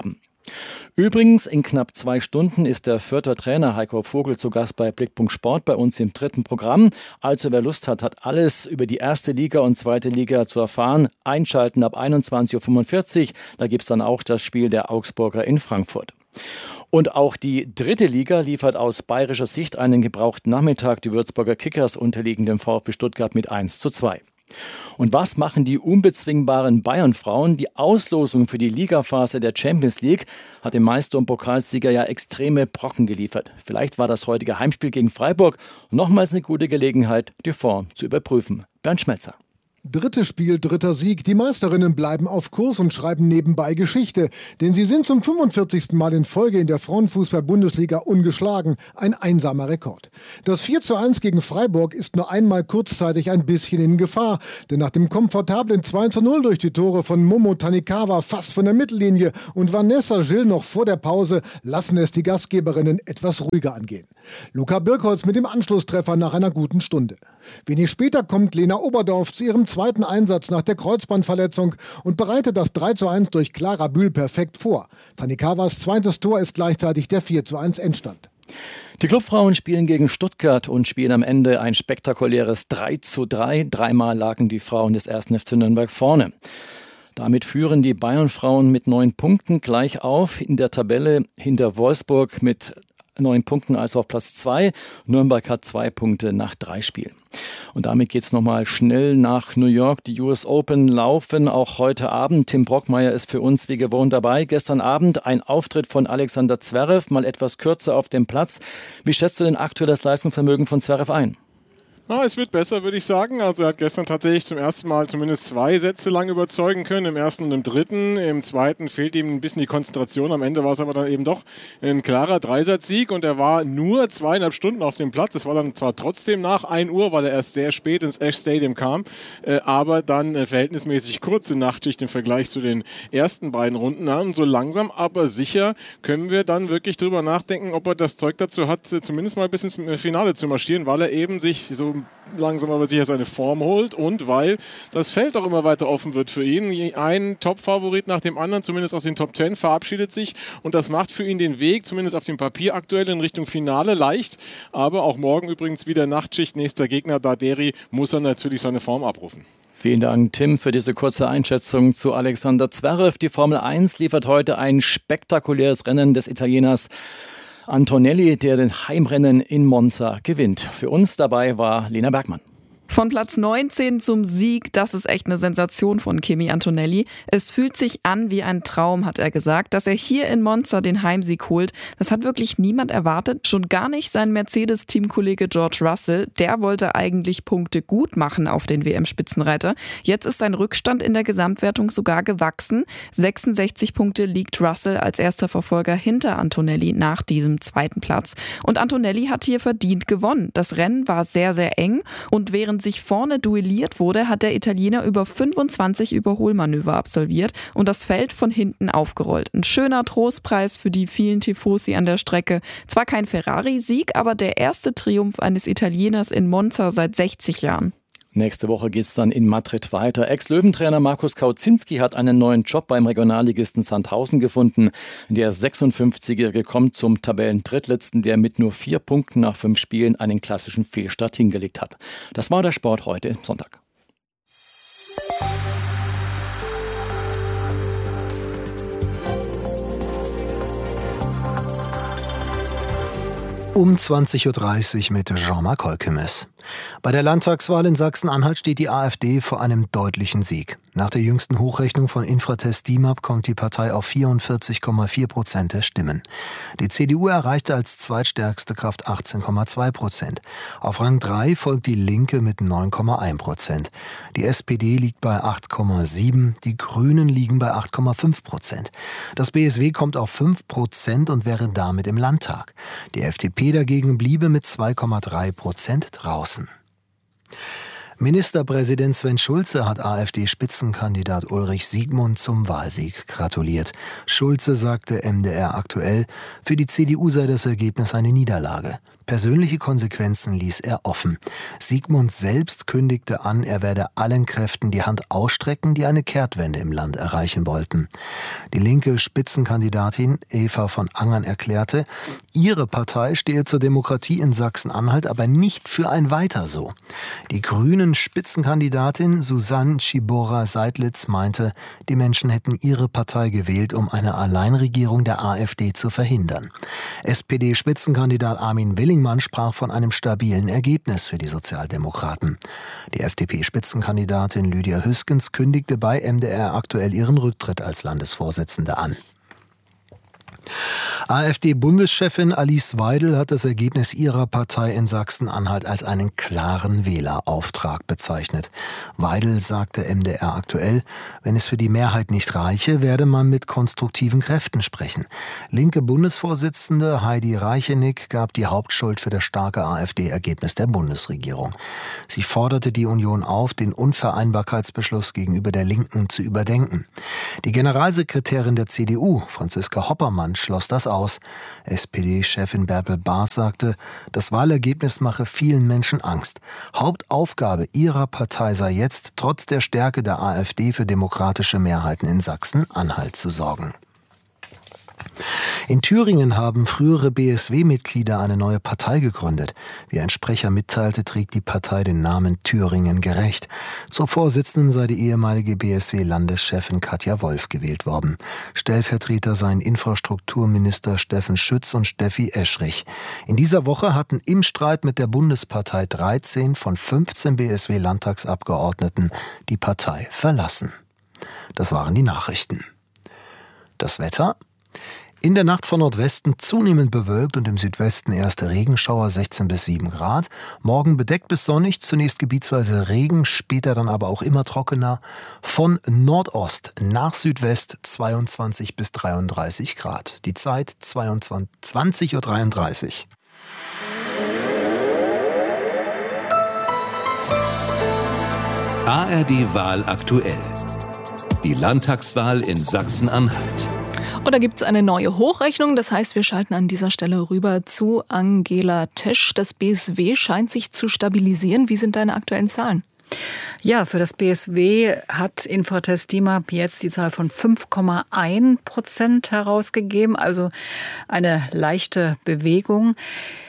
Speaker 13: Übrigens, in knapp zwei Stunden ist der Fürther Trainer Heiko Vogel zu Gast bei Blickpunkt Sport bei uns im dritten Programm. Also wer Lust hat, hat alles über die erste Liga und zweite Liga zu erfahren. Einschalten ab einundzwanzig Uhr fünfundvierzig. Da gibt es dann auch das Spiel der Augsburger in Frankfurt. Und auch die dritte Liga liefert aus bayerischer Sicht einen gebrauchten Nachmittag. Die Würzburger Kickers unterliegen dem VfB Stuttgart mit eins zu zwei. Und was machen die unbezwingbaren Bayern-Frauen? Die Auslosung für die Ligaphase der Champions League hat dem Meister und Pokalsieger ja extreme Brocken geliefert. Vielleicht war das heutige Heimspiel gegen Freiburg nochmals eine gute Gelegenheit, die Form zu überprüfen. Bernd Schmelzer.
Speaker 18: Drittes Spiel, dritter Sieg. Die Meisterinnen bleiben auf Kurs und schreiben nebenbei Geschichte. Denn sie sind zum fünfundvierzigsten Mal in Folge in der Frauenfußball-Bundesliga ungeschlagen. Ein einsamer Rekord. Das vier zu eins gegen Freiburg ist nur einmal kurzzeitig ein bisschen in Gefahr. Denn nach dem komfortablen zwei zu null durch die Tore von Momo Tanikawa fast von der Mittellinie und Vanessa Gil noch vor der Pause lassen es die Gastgeberinnen etwas ruhiger angehen. Luca Birkholz mit dem Anschlusstreffer nach einer guten Stunde. Wenig später kommt Lena Oberdorf zu ihrem zweiten Einsatz nach der Kreuzbandverletzung und bereitet das drei zu eins durch Clara Bühl perfekt vor. Tanikawas zweites Tor ist gleichzeitig der vier zu eins Endstand.
Speaker 13: Die Clubfrauen spielen gegen Stuttgart und spielen am Ende ein spektakuläres drei zu drei. Dreimal lagen die Frauen des ersten F C Nürnberg vorne. Damit führen die Bayern-Frauen mit neun Punkten gleich auf in der Tabelle hinter Wolfsburg mit neun Punkten, also auf Platz zwei. Nürnberg hat zwei Punkte nach drei Spielen. Und damit geht's nochmal schnell nach New York. Die U S Open laufen auch heute Abend. Tim Brockmeier ist für uns wie gewohnt dabei. Gestern Abend ein Auftritt von Alexander Zverev, mal etwas kürzer auf dem Platz. Wie schätzt du denn aktuell das Leistungsvermögen von Zverev ein?
Speaker 19: Ja, es wird besser, würde ich sagen. Also er hat gestern tatsächlich zum ersten Mal zumindest zwei Sätze lang überzeugen können, im ersten und im dritten. Im zweiten fehlt ihm ein bisschen die Konzentration. Am Ende war es aber dann eben doch ein klarer Dreisatzsieg und er war nur zweieinhalb Stunden auf dem Platz. Das war dann zwar trotzdem nach ein Uhr, weil er erst sehr spät ins Ash Stadium kam, äh, aber dann äh, verhältnismäßig kurze Nachtschicht im Vergleich zu den ersten beiden Runden. Ja, und so langsam, aber sicher können wir dann wirklich drüber nachdenken, ob er das Zeug dazu hat, zumindest mal bis ins Finale zu marschieren, weil er eben sich so langsam aber sicher seine Form holt und weil das Feld auch immer weiter offen wird für ihn. Ein Top-Favorit nach dem anderen, zumindest aus den Top Ten, verabschiedet sich und das macht für ihn den Weg, zumindest auf dem Papier aktuell, in Richtung Finale leicht. Aber auch morgen übrigens wieder Nachtschicht, nächster Gegner Darderi, muss er natürlich seine Form abrufen.
Speaker 13: Vielen Dank, Tim, für diese kurze Einschätzung zu Alexander Zverev. Die Formel eins liefert heute ein spektakuläres Rennen des Italieners Antonelli, der den Heimrennen in Monza gewinnt. Für uns dabei war Lena Bergmann.
Speaker 9: Von Platz neunzehn zum Sieg, das ist echt eine Sensation von Kimi Antonelli. Es fühlt sich an wie ein Traum, hat er gesagt, dass er hier in Monza den Heimsieg holt. Das hat wirklich niemand erwartet, schon gar nicht sein Mercedes-Teamkollege George Russell. Der wollte eigentlich Punkte gut machen auf den W M-Spitzenreiter. Jetzt ist sein Rückstand in der Gesamtwertung sogar gewachsen. sechsundsechzig Punkte liegt Russell als erster Verfolger hinter Antonelli nach diesem zweiten Platz. Und Antonelli hat hier verdient gewonnen. Das Rennen war sehr, sehr eng und während sich vorne duelliert wurde, hat der Italiener über fünfundzwanzig Überholmanöver absolviert und das Feld von hinten aufgerollt. Ein schöner Trostpreis für die vielen Tifosi an der Strecke. Zwar kein Ferrari-Sieg, aber der erste Triumph eines Italieners in Monza seit sechzig Jahren.
Speaker 13: Nächste Woche geht es dann in Madrid weiter. Ex-Löwentrainer Markus Kauzinski hat einen neuen Job beim Regionalligisten Sandhausen gefunden. Der sechsundfünfzigjährige kommt zum Tabellendrittletzten, der mit nur vier Punkten nach fünf Spielen einen klassischen Fehlstart hingelegt hat. Das war der Sport heute Sonntag.
Speaker 20: Um zwanzig Uhr dreißig mit Jean-Marc Holkemes. Bei der Landtagswahl in Sachsen-Anhalt steht die AfD vor einem deutlichen Sieg. Nach der jüngsten Hochrechnung von Infratest D I M A P kommt die Partei auf vierundvierzig Komma vier Prozent der Stimmen. Die C D U erreichte als zweitstärkste Kraft achtzehn Komma zwei Prozent. Auf Rang drei folgt die Linke mit neun Komma eins Prozent. Die S P D liegt bei acht Komma sieben, die Grünen liegen bei acht Komma fünf Prozent. Das B S W kommt auf fünf Prozent und wäre damit im Landtag. Die F D P dagegen bliebe mit zwei Komma drei Prozent draußen. Ministerpräsident Sven Schulze hat AfD-Spitzenkandidat Ulrich Siegmund zum Wahlsieg gratuliert. Schulze sagte M D R aktuell, für die C D U sei das Ergebnis eine Niederlage. Persönliche Konsequenzen ließ er offen. Siegmund selbst kündigte an, er werde allen Kräften die Hand ausstrecken, die eine Kehrtwende im Land erreichen wollten. Die linke Spitzenkandidatin Eva von Angern erklärte, ihre Partei stehe zur Demokratie in Sachsen-Anhalt, aber nicht für ein Weiter so. Die grünen Spitzenkandidatin Susanne Schibora-Seidlitz meinte, die Menschen hätten ihre Partei gewählt, um eine Alleinregierung der AfD zu verhindern. S P D-Spitzenkandidat Armin Willingmann sprach von einem stabilen Ergebnis für die Sozialdemokraten. Die F D P-Spitzenkandidatin Lydia Hüskens kündigte bei M D R aktuell ihren Rücktritt als Landesvorsitzende an. AfD-Bundeschefin Alice Weidel hat das Ergebnis ihrer Partei in Sachsen-Anhalt als einen klaren Wählerauftrag bezeichnet. Weidel sagte M D R aktuell, wenn es für die Mehrheit nicht reiche, werde man mit konstruktiven Kräften sprechen. Linke Bundesvorsitzende Heidi Reichenick gab die Hauptschuld für das starke AfD-Ergebnis der Bundesregierung. Sie forderte die Union auf, den Unvereinbarkeitsbeschluss gegenüber der Linken zu überdenken. Die Generalsekretärin der C D U, Franziska Hoppermann, schloss das aus. S P D-Chefin Bärbel Baas sagte, das Wahlergebnis mache vielen Menschen Angst. Hauptaufgabe ihrer Partei sei jetzt, trotz der Stärke der AfD für demokratische Mehrheiten in Sachsen-Anhalt zu sorgen. In Thüringen haben frühere B S W-Mitglieder eine neue Partei gegründet. Wie ein Sprecher mitteilte, trägt die Partei den Namen Thüringen gerecht. Zur Vorsitzenden sei die ehemalige B S W-Landeschefin Katja Wolf gewählt worden. Stellvertreter seien Infrastrukturminister Steffen Schütz und Steffi Eschrich. In dieser Woche hatten im Streit mit der Bundespartei dreizehn von fünfzehn B S W-Landtagsabgeordneten die Partei verlassen. Das waren die Nachrichten. Das Wetter? In der Nacht von Nordwesten zunehmend bewölkt und im Südwesten erste Regenschauer, sechzehn bis sieben Grad. Morgen bedeckt bis sonnig, zunächst gebietsweise Regen, später dann aber auch immer trockener. Von Nordost nach Südwest zweiundzwanzig bis dreiunddreißig Grad. Die Zeit zwanzig Uhr dreiunddreißig.
Speaker 21: A R D-Wahl aktuell. Die Landtagswahl in Sachsen-Anhalt.
Speaker 9: Und da gibt es eine neue Hochrechnung. Das heißt, wir schalten an dieser Stelle rüber zu Angela Tesch. Das B S W scheint sich zu stabilisieren. Wie sind deine aktuellen Zahlen?
Speaker 22: Ja, für das B S W hat Infratest DIMAP jetzt die Zahl von fünf Komma eins Prozent herausgegeben. Also eine leichte Bewegung.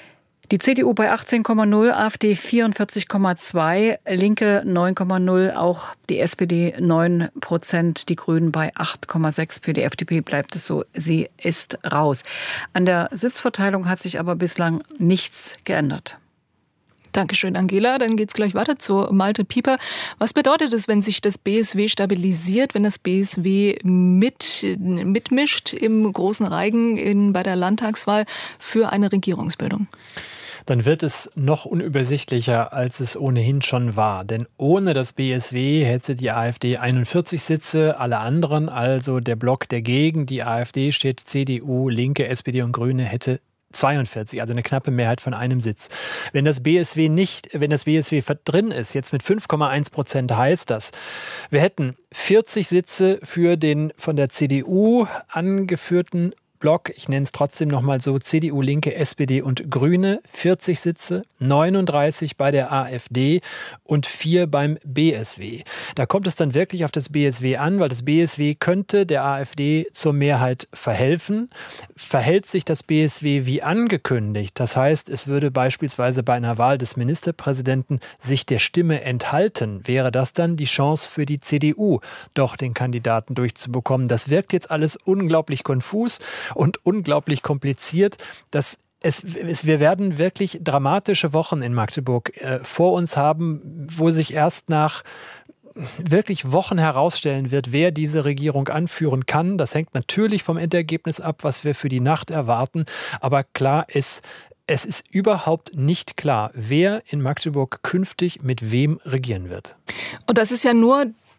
Speaker 22: Die C D U bei achtzehn Komma null, AfD vierundvierzig Komma zwei, Linke neun Komma null, auch die S P D neun Prozent, die Grünen bei acht Komma sechs. Für die F D P bleibt es so, sie ist raus. An der Sitzverteilung hat sich aber bislang nichts geändert.
Speaker 9: Dankeschön, Angela. Dann geht's gleich weiter zu Malte Pieper. Was bedeutet es, wenn sich das B S W stabilisiert, wenn das B S W mit, mitmischt im großen Reigen in, bei der Landtagswahl für eine Regierungsbildung?
Speaker 23: Dann wird es noch unübersichtlicher, als es ohnehin schon war. Denn ohne das B S W hätte die AfD einundvierzig Sitze, alle anderen, also der Block, der gegen die AfD steht, C D U, Linke, S P D und Grüne, hätte zweiundvierzig, also eine knappe Mehrheit von einem Sitz. Wenn das B S W nicht, wenn das B S W drin ist, jetzt mit fünf Komma eins Prozent heißt das, wir hätten vierzig Sitze für den von der C D U angeführten Block, ich nenne es trotzdem nochmal so, C D U, Linke, S P D und Grüne, vierzig Sitze, neununddreißig bei der AfD und vier beim B S W. Da kommt es dann wirklich auf das B S W an, weil das B S W könnte der AfD zur Mehrheit verhelfen. Verhält sich das B S W wie angekündigt, das heißt, es würde beispielsweise bei einer Wahl des Ministerpräsidenten sich der Stimme enthalten, wäre das dann die Chance für die C D U, doch den Kandidaten durchzubekommen. Das wirkt jetzt alles unglaublich konfus und unglaublich kompliziert. Das Es, es, wir werden wirklich dramatische Wochen in Magdeburg äh, vor uns haben, wo sich erst nach wirklich Wochen herausstellen wird, wer diese Regierung anführen kann. Das hängt natürlich vom Endergebnis ab, was wir für die Nacht erwarten. Aber klar ist, es ist überhaupt nicht klar, wer in Magdeburg künftig mit wem regieren wird.
Speaker 9: Und das ist ja nur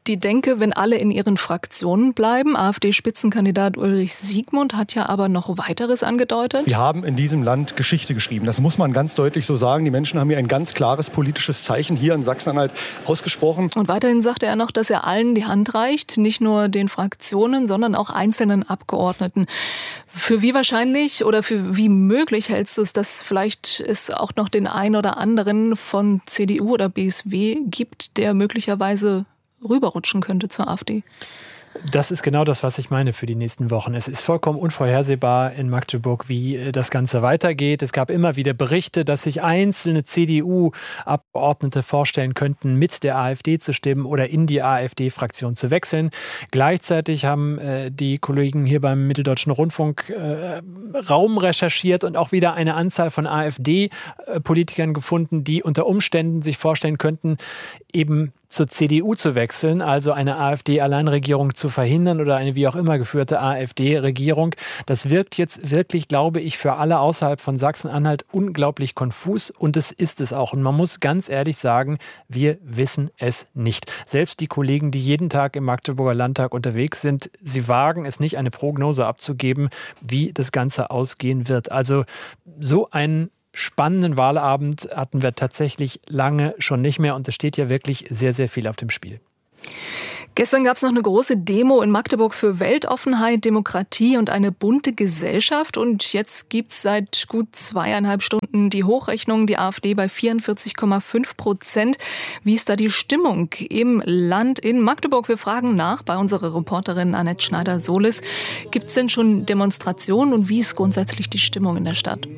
Speaker 3: die Denke, wenn alle in ihren Fraktionen bleiben. AfD-Spitzenkandidat Ulrich Siegmund hat ja aber noch weiteres angedeutet.
Speaker 5: Wir haben in diesem Land Geschichte geschrieben. Das muss man ganz deutlich so sagen. Die Menschen haben hier ein ganz klares politisches Zeichen hier in Sachsen-Anhalt ausgesprochen.
Speaker 3: Und weiterhin sagte er noch, dass er allen die Hand reicht, nicht nur den Fraktionen, sondern auch einzelnen Abgeordneten. Für wie wahrscheinlich oder für wie möglich hältst du es, dass vielleicht es auch noch den einen oder anderen von C D U oder B S W gibt, der möglicherweise rüberrutschen könnte zur AfD?
Speaker 23: Das ist genau das, was ich meine für die nächsten Wochen. Es ist vollkommen unvorhersehbar in Magdeburg, wie das Ganze weitergeht. Es gab immer wieder Berichte, dass sich einzelne C D U-Abgeordnete vorstellen könnten, mit der AfD zu stimmen oder in die AfD-Fraktion zu wechseln. Gleichzeitig haben äh, die Kollegen hier beim Mitteldeutschen Rundfunk äh, Raum recherchiert und auch wieder eine Anzahl von AfD-Politikern gefunden, die unter Umständen sich vorstellen könnten, eben zur C D U zu wechseln, also eine AfD-Alleinregierung zu verhindern oder eine wie auch immer geführte AfD-Regierung. Das wirkt jetzt wirklich, glaube ich, für alle außerhalb von Sachsen-Anhalt unglaublich konfus und es ist es auch. Und man muss ganz ehrlich sagen, wir wissen es nicht. Selbst die Kollegen, die jeden Tag im Magdeburger Landtag unterwegs sind, sie wagen es nicht, eine Prognose abzugeben, wie das Ganze ausgehen wird. Also so ein spannenden Wahlabend hatten wir tatsächlich lange schon nicht mehr und es steht ja wirklich sehr, sehr viel auf dem Spiel.
Speaker 3: Gestern gab es noch eine große Demo in Magdeburg für Weltoffenheit, Demokratie und eine bunte Gesellschaft. Und jetzt gibt es seit gut zweieinhalb Stunden die Hochrechnung, die AfD bei vierundvierzig Komma fünf Prozent. Wie ist da die Stimmung im Land in Magdeburg? Wir fragen nach bei unserer Reporterin Annette Schneider-Solis. Gibt es denn schon Demonstrationen und wie ist grundsätzlich die Stimmung in der Stadt?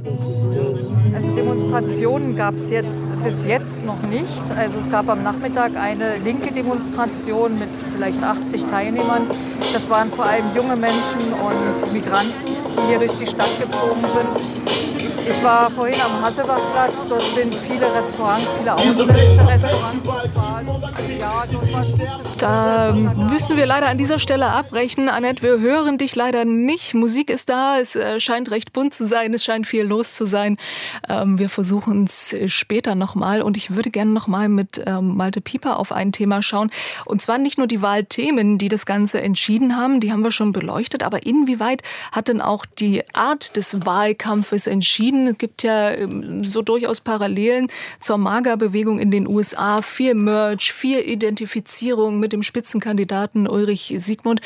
Speaker 6: Also Demonstrationen gab es jetzt bis jetzt noch nicht. Also es gab am Nachmittag eine linke Demonstration mit vielleicht achtzig Teilnehmern. Das waren vor allem junge Menschen und Migranten, die hier durch die Stadt gezogen sind. Ich war vorhin am Hasselbachplatz. Dort sind viele Restaurants, viele ausländische Restaurants.
Speaker 3: Da müssen wir leider an dieser Stelle abbrechen. Annette, wir hören dich leider nicht. Musik ist da, es scheint recht bunt zu sein, es scheint viel los zu sein. Wir versuchen es später nochmal und ich würde gerne nochmal mit Malte Pieper auf ein Thema schauen. Und zwar nicht nur die Wahlthemen, die das Ganze entschieden haben, die haben wir schon beleuchtet, aber inwieweit hat denn auch die Art des Wahlkampfes entschieden? Es gibt ja so durchaus Parallelen zur MAGA-Bewegung in den U S A. Viel Merch, viel Identifizierung mit dem Spitzenkandidaten Ulrich Siegmund.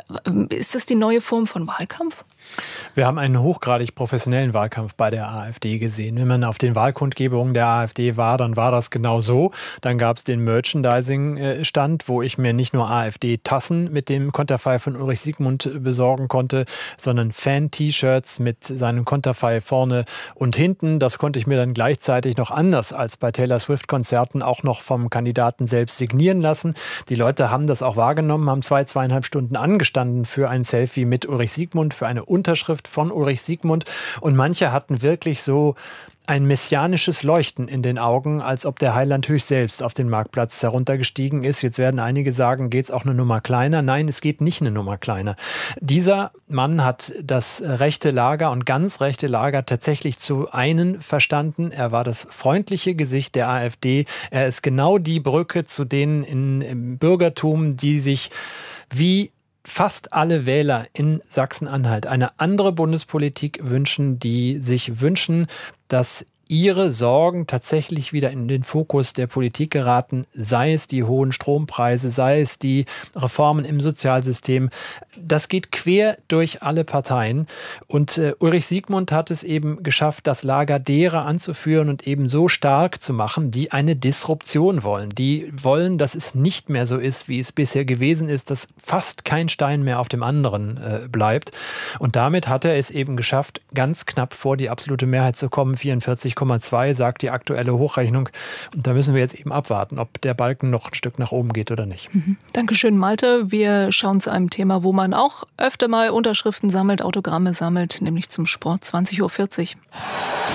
Speaker 3: Ist das die neue Form von Wahlkampf?
Speaker 23: Wir haben einen hochgradig professionellen Wahlkampf bei der AfD gesehen. Wenn man auf den Wahlkundgebungen der AfD war, dann war das genau so. Dann gab es den Merchandising-Stand, wo ich mir nicht nur AfD-Tassen mit dem Konterfei von Ulrich Siegmund besorgen konnte, sondern Fan-T-Shirts mit seinem Konterfei vorne und hinten. Das konnte ich mir dann gleichzeitig noch anders als bei Taylor Swift-Konzerten auch noch vom Kandidaten selbst signieren lassen. Die Leute haben das auch wahrgenommen, haben zwei, zweieinhalb Stunden angestanden für ein Selfie mit Ulrich Siegmund, für eine Unterschrift von Ulrich Siegmund und manche hatten wirklich so ein messianisches Leuchten in den Augen, als ob der Heiland höchst selbst auf den Marktplatz heruntergestiegen ist. Jetzt werden einige sagen, geht es auch eine Nummer kleiner? Nein, es geht nicht eine Nummer kleiner. Dieser Mann hat das rechte Lager und ganz rechte Lager tatsächlich zu einen verstanden. Er war das freundliche Gesicht der AfD. Er ist genau die Brücke zu denen in, im Bürgertum, die sich wie fast alle Wähler in Sachsen-Anhalt eine andere Bundespolitik wünschen, die sich wünschen, dass ihre Sorgen tatsächlich wieder in den Fokus der Politik geraten, sei es die hohen Strompreise, sei es die Reformen im Sozialsystem. Das geht quer durch alle Parteien. Und äh, Ulrich Siegmund hat es eben geschafft, das Lager derer anzuführen und eben so stark zu machen, die eine Disruption wollen. Die wollen, dass es nicht mehr so ist, wie es bisher gewesen ist, dass fast kein Stein mehr auf dem anderen äh, bleibt. Und damit hat er es eben geschafft, ganz knapp vor die absolute Mehrheit zu kommen. vierundvierzig Komma zwei sagt die aktuelle Hochrechnung. Und da müssen wir jetzt eben abwarten, ob der Balken noch ein Stück nach oben geht oder nicht.
Speaker 3: Mhm. Dankeschön, Malte. Wir schauen zu einem Thema, wo man auch öfter mal Unterschriften sammelt, Autogramme sammelt, nämlich zum Sport. zwanzig Uhr vierzig.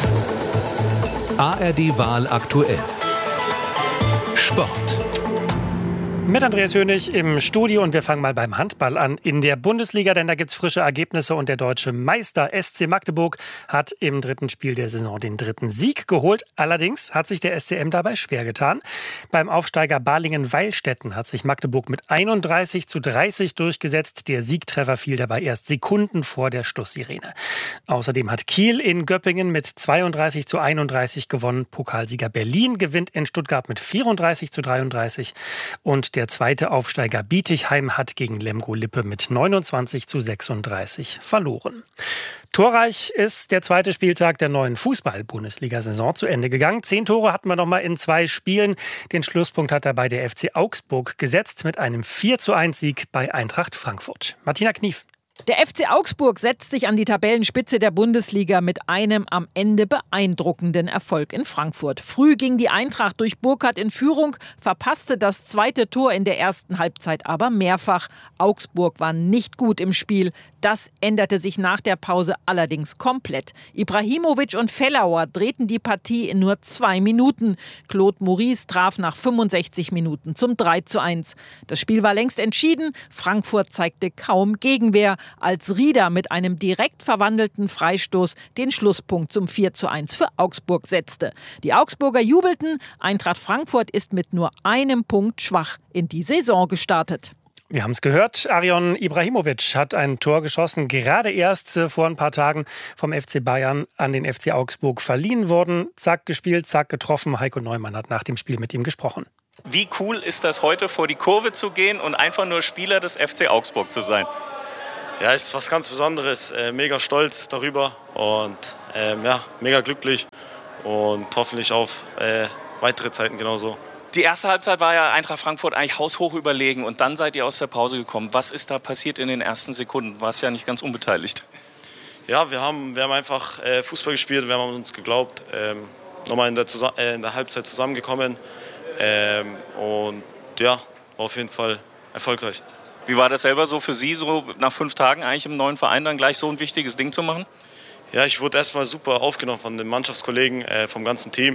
Speaker 21: A R D Wahl aktuell. Sport.
Speaker 4: Mit Andreas Hönig im Studio und wir fangen mal beim Handball an. In der Bundesliga, denn da gibt es frische Ergebnisse und der deutsche Meister S C Magdeburg hat im dritten Spiel der Saison den dritten Sieg geholt. Allerdings hat sich der S C M dabei schwer getan. Beim Aufsteiger Balingen-Weilstätten hat sich Magdeburg mit einunddreißig zu dreißig durchgesetzt. Der Siegtreffer fiel dabei erst Sekunden vor der Schlusssirene. Außerdem hat Kiel in Göppingen mit zweiunddreißig zu einunddreißig gewonnen. Pokalsieger Berlin gewinnt in Stuttgart mit vierunddreißig zu dreiunddreißig und der zweite Aufsteiger Bietigheim hat gegen Lemgo-Lippe mit neunundzwanzig zu sechsunddreißig verloren. Torreich ist der zweite Spieltag der neuen Fußball-Bundesliga-Saison zu Ende gegangen. Zehn Tore hatten wir noch mal in zwei Spielen. Den Schlusspunkt hat dabei der F C Augsburg gesetzt mit einem vier zu eins Sieg bei Eintracht Frankfurt. Martina Knief.
Speaker 14: Der F C Augsburg setzt sich an die Tabellenspitze der Bundesliga mit einem am Ende beeindruckenden Erfolg in Frankfurt. Früh ging die Eintracht durch Burkhardt in Führung, verpasste das zweite Tor in der ersten Halbzeit aber mehrfach. Augsburg war nicht gut im Spiel. Das änderte sich nach der Pause allerdings komplett. Ibrahimovic und Fellauer drehten die Partie in nur zwei Minuten. Claude Maurice traf nach fünfundsechzig Minuten zum drei zu eins. Das Spiel war längst entschieden. Frankfurt zeigte kaum Gegenwehr, als Rieder mit einem direkt verwandelten Freistoß den Schlusspunkt zum vier zu eins für Augsburg setzte. Die Augsburger jubelten. Eintracht Frankfurt ist mit nur einem Punkt schwach in die Saison gestartet.
Speaker 4: Wir haben es gehört, Arion Ibrahimovic hat ein Tor geschossen, gerade erst äh, vor ein paar Tagen vom F C Bayern an den F C Augsburg verliehen worden. Zack gespielt, zack getroffen. Heiko Neumann hat nach dem Spiel mit ihm gesprochen.
Speaker 7: Wie cool ist das heute, vor die Kurve zu gehen und einfach nur Spieler des F C Augsburg zu sein?
Speaker 8: Ja, ist was ganz Besonderes. Äh, mega stolz darüber und ähm, ja, mega glücklich und hoffentlich auf äh, weitere Zeiten genauso.
Speaker 7: Die erste Halbzeit war ja Eintracht Frankfurt eigentlich haushoch überlegen und dann seid ihr aus der Pause gekommen. Was ist da passiert in den ersten Sekunden? Warst ja nicht ganz unbeteiligt.
Speaker 8: Ja, wir haben, wir haben einfach äh, Fußball gespielt, wir haben uns geglaubt. Ähm, nochmal in der, äh, in der Halbzeit zusammengekommen ähm, und ja, war auf jeden Fall erfolgreich.
Speaker 7: Wie war das selber so für Sie, so nach fünf Tagen eigentlich im neuen Verein dann gleich so ein wichtiges Ding zu machen?
Speaker 8: Ja, ich wurde erstmal super aufgenommen von den Mannschaftskollegen, äh, vom ganzen Team.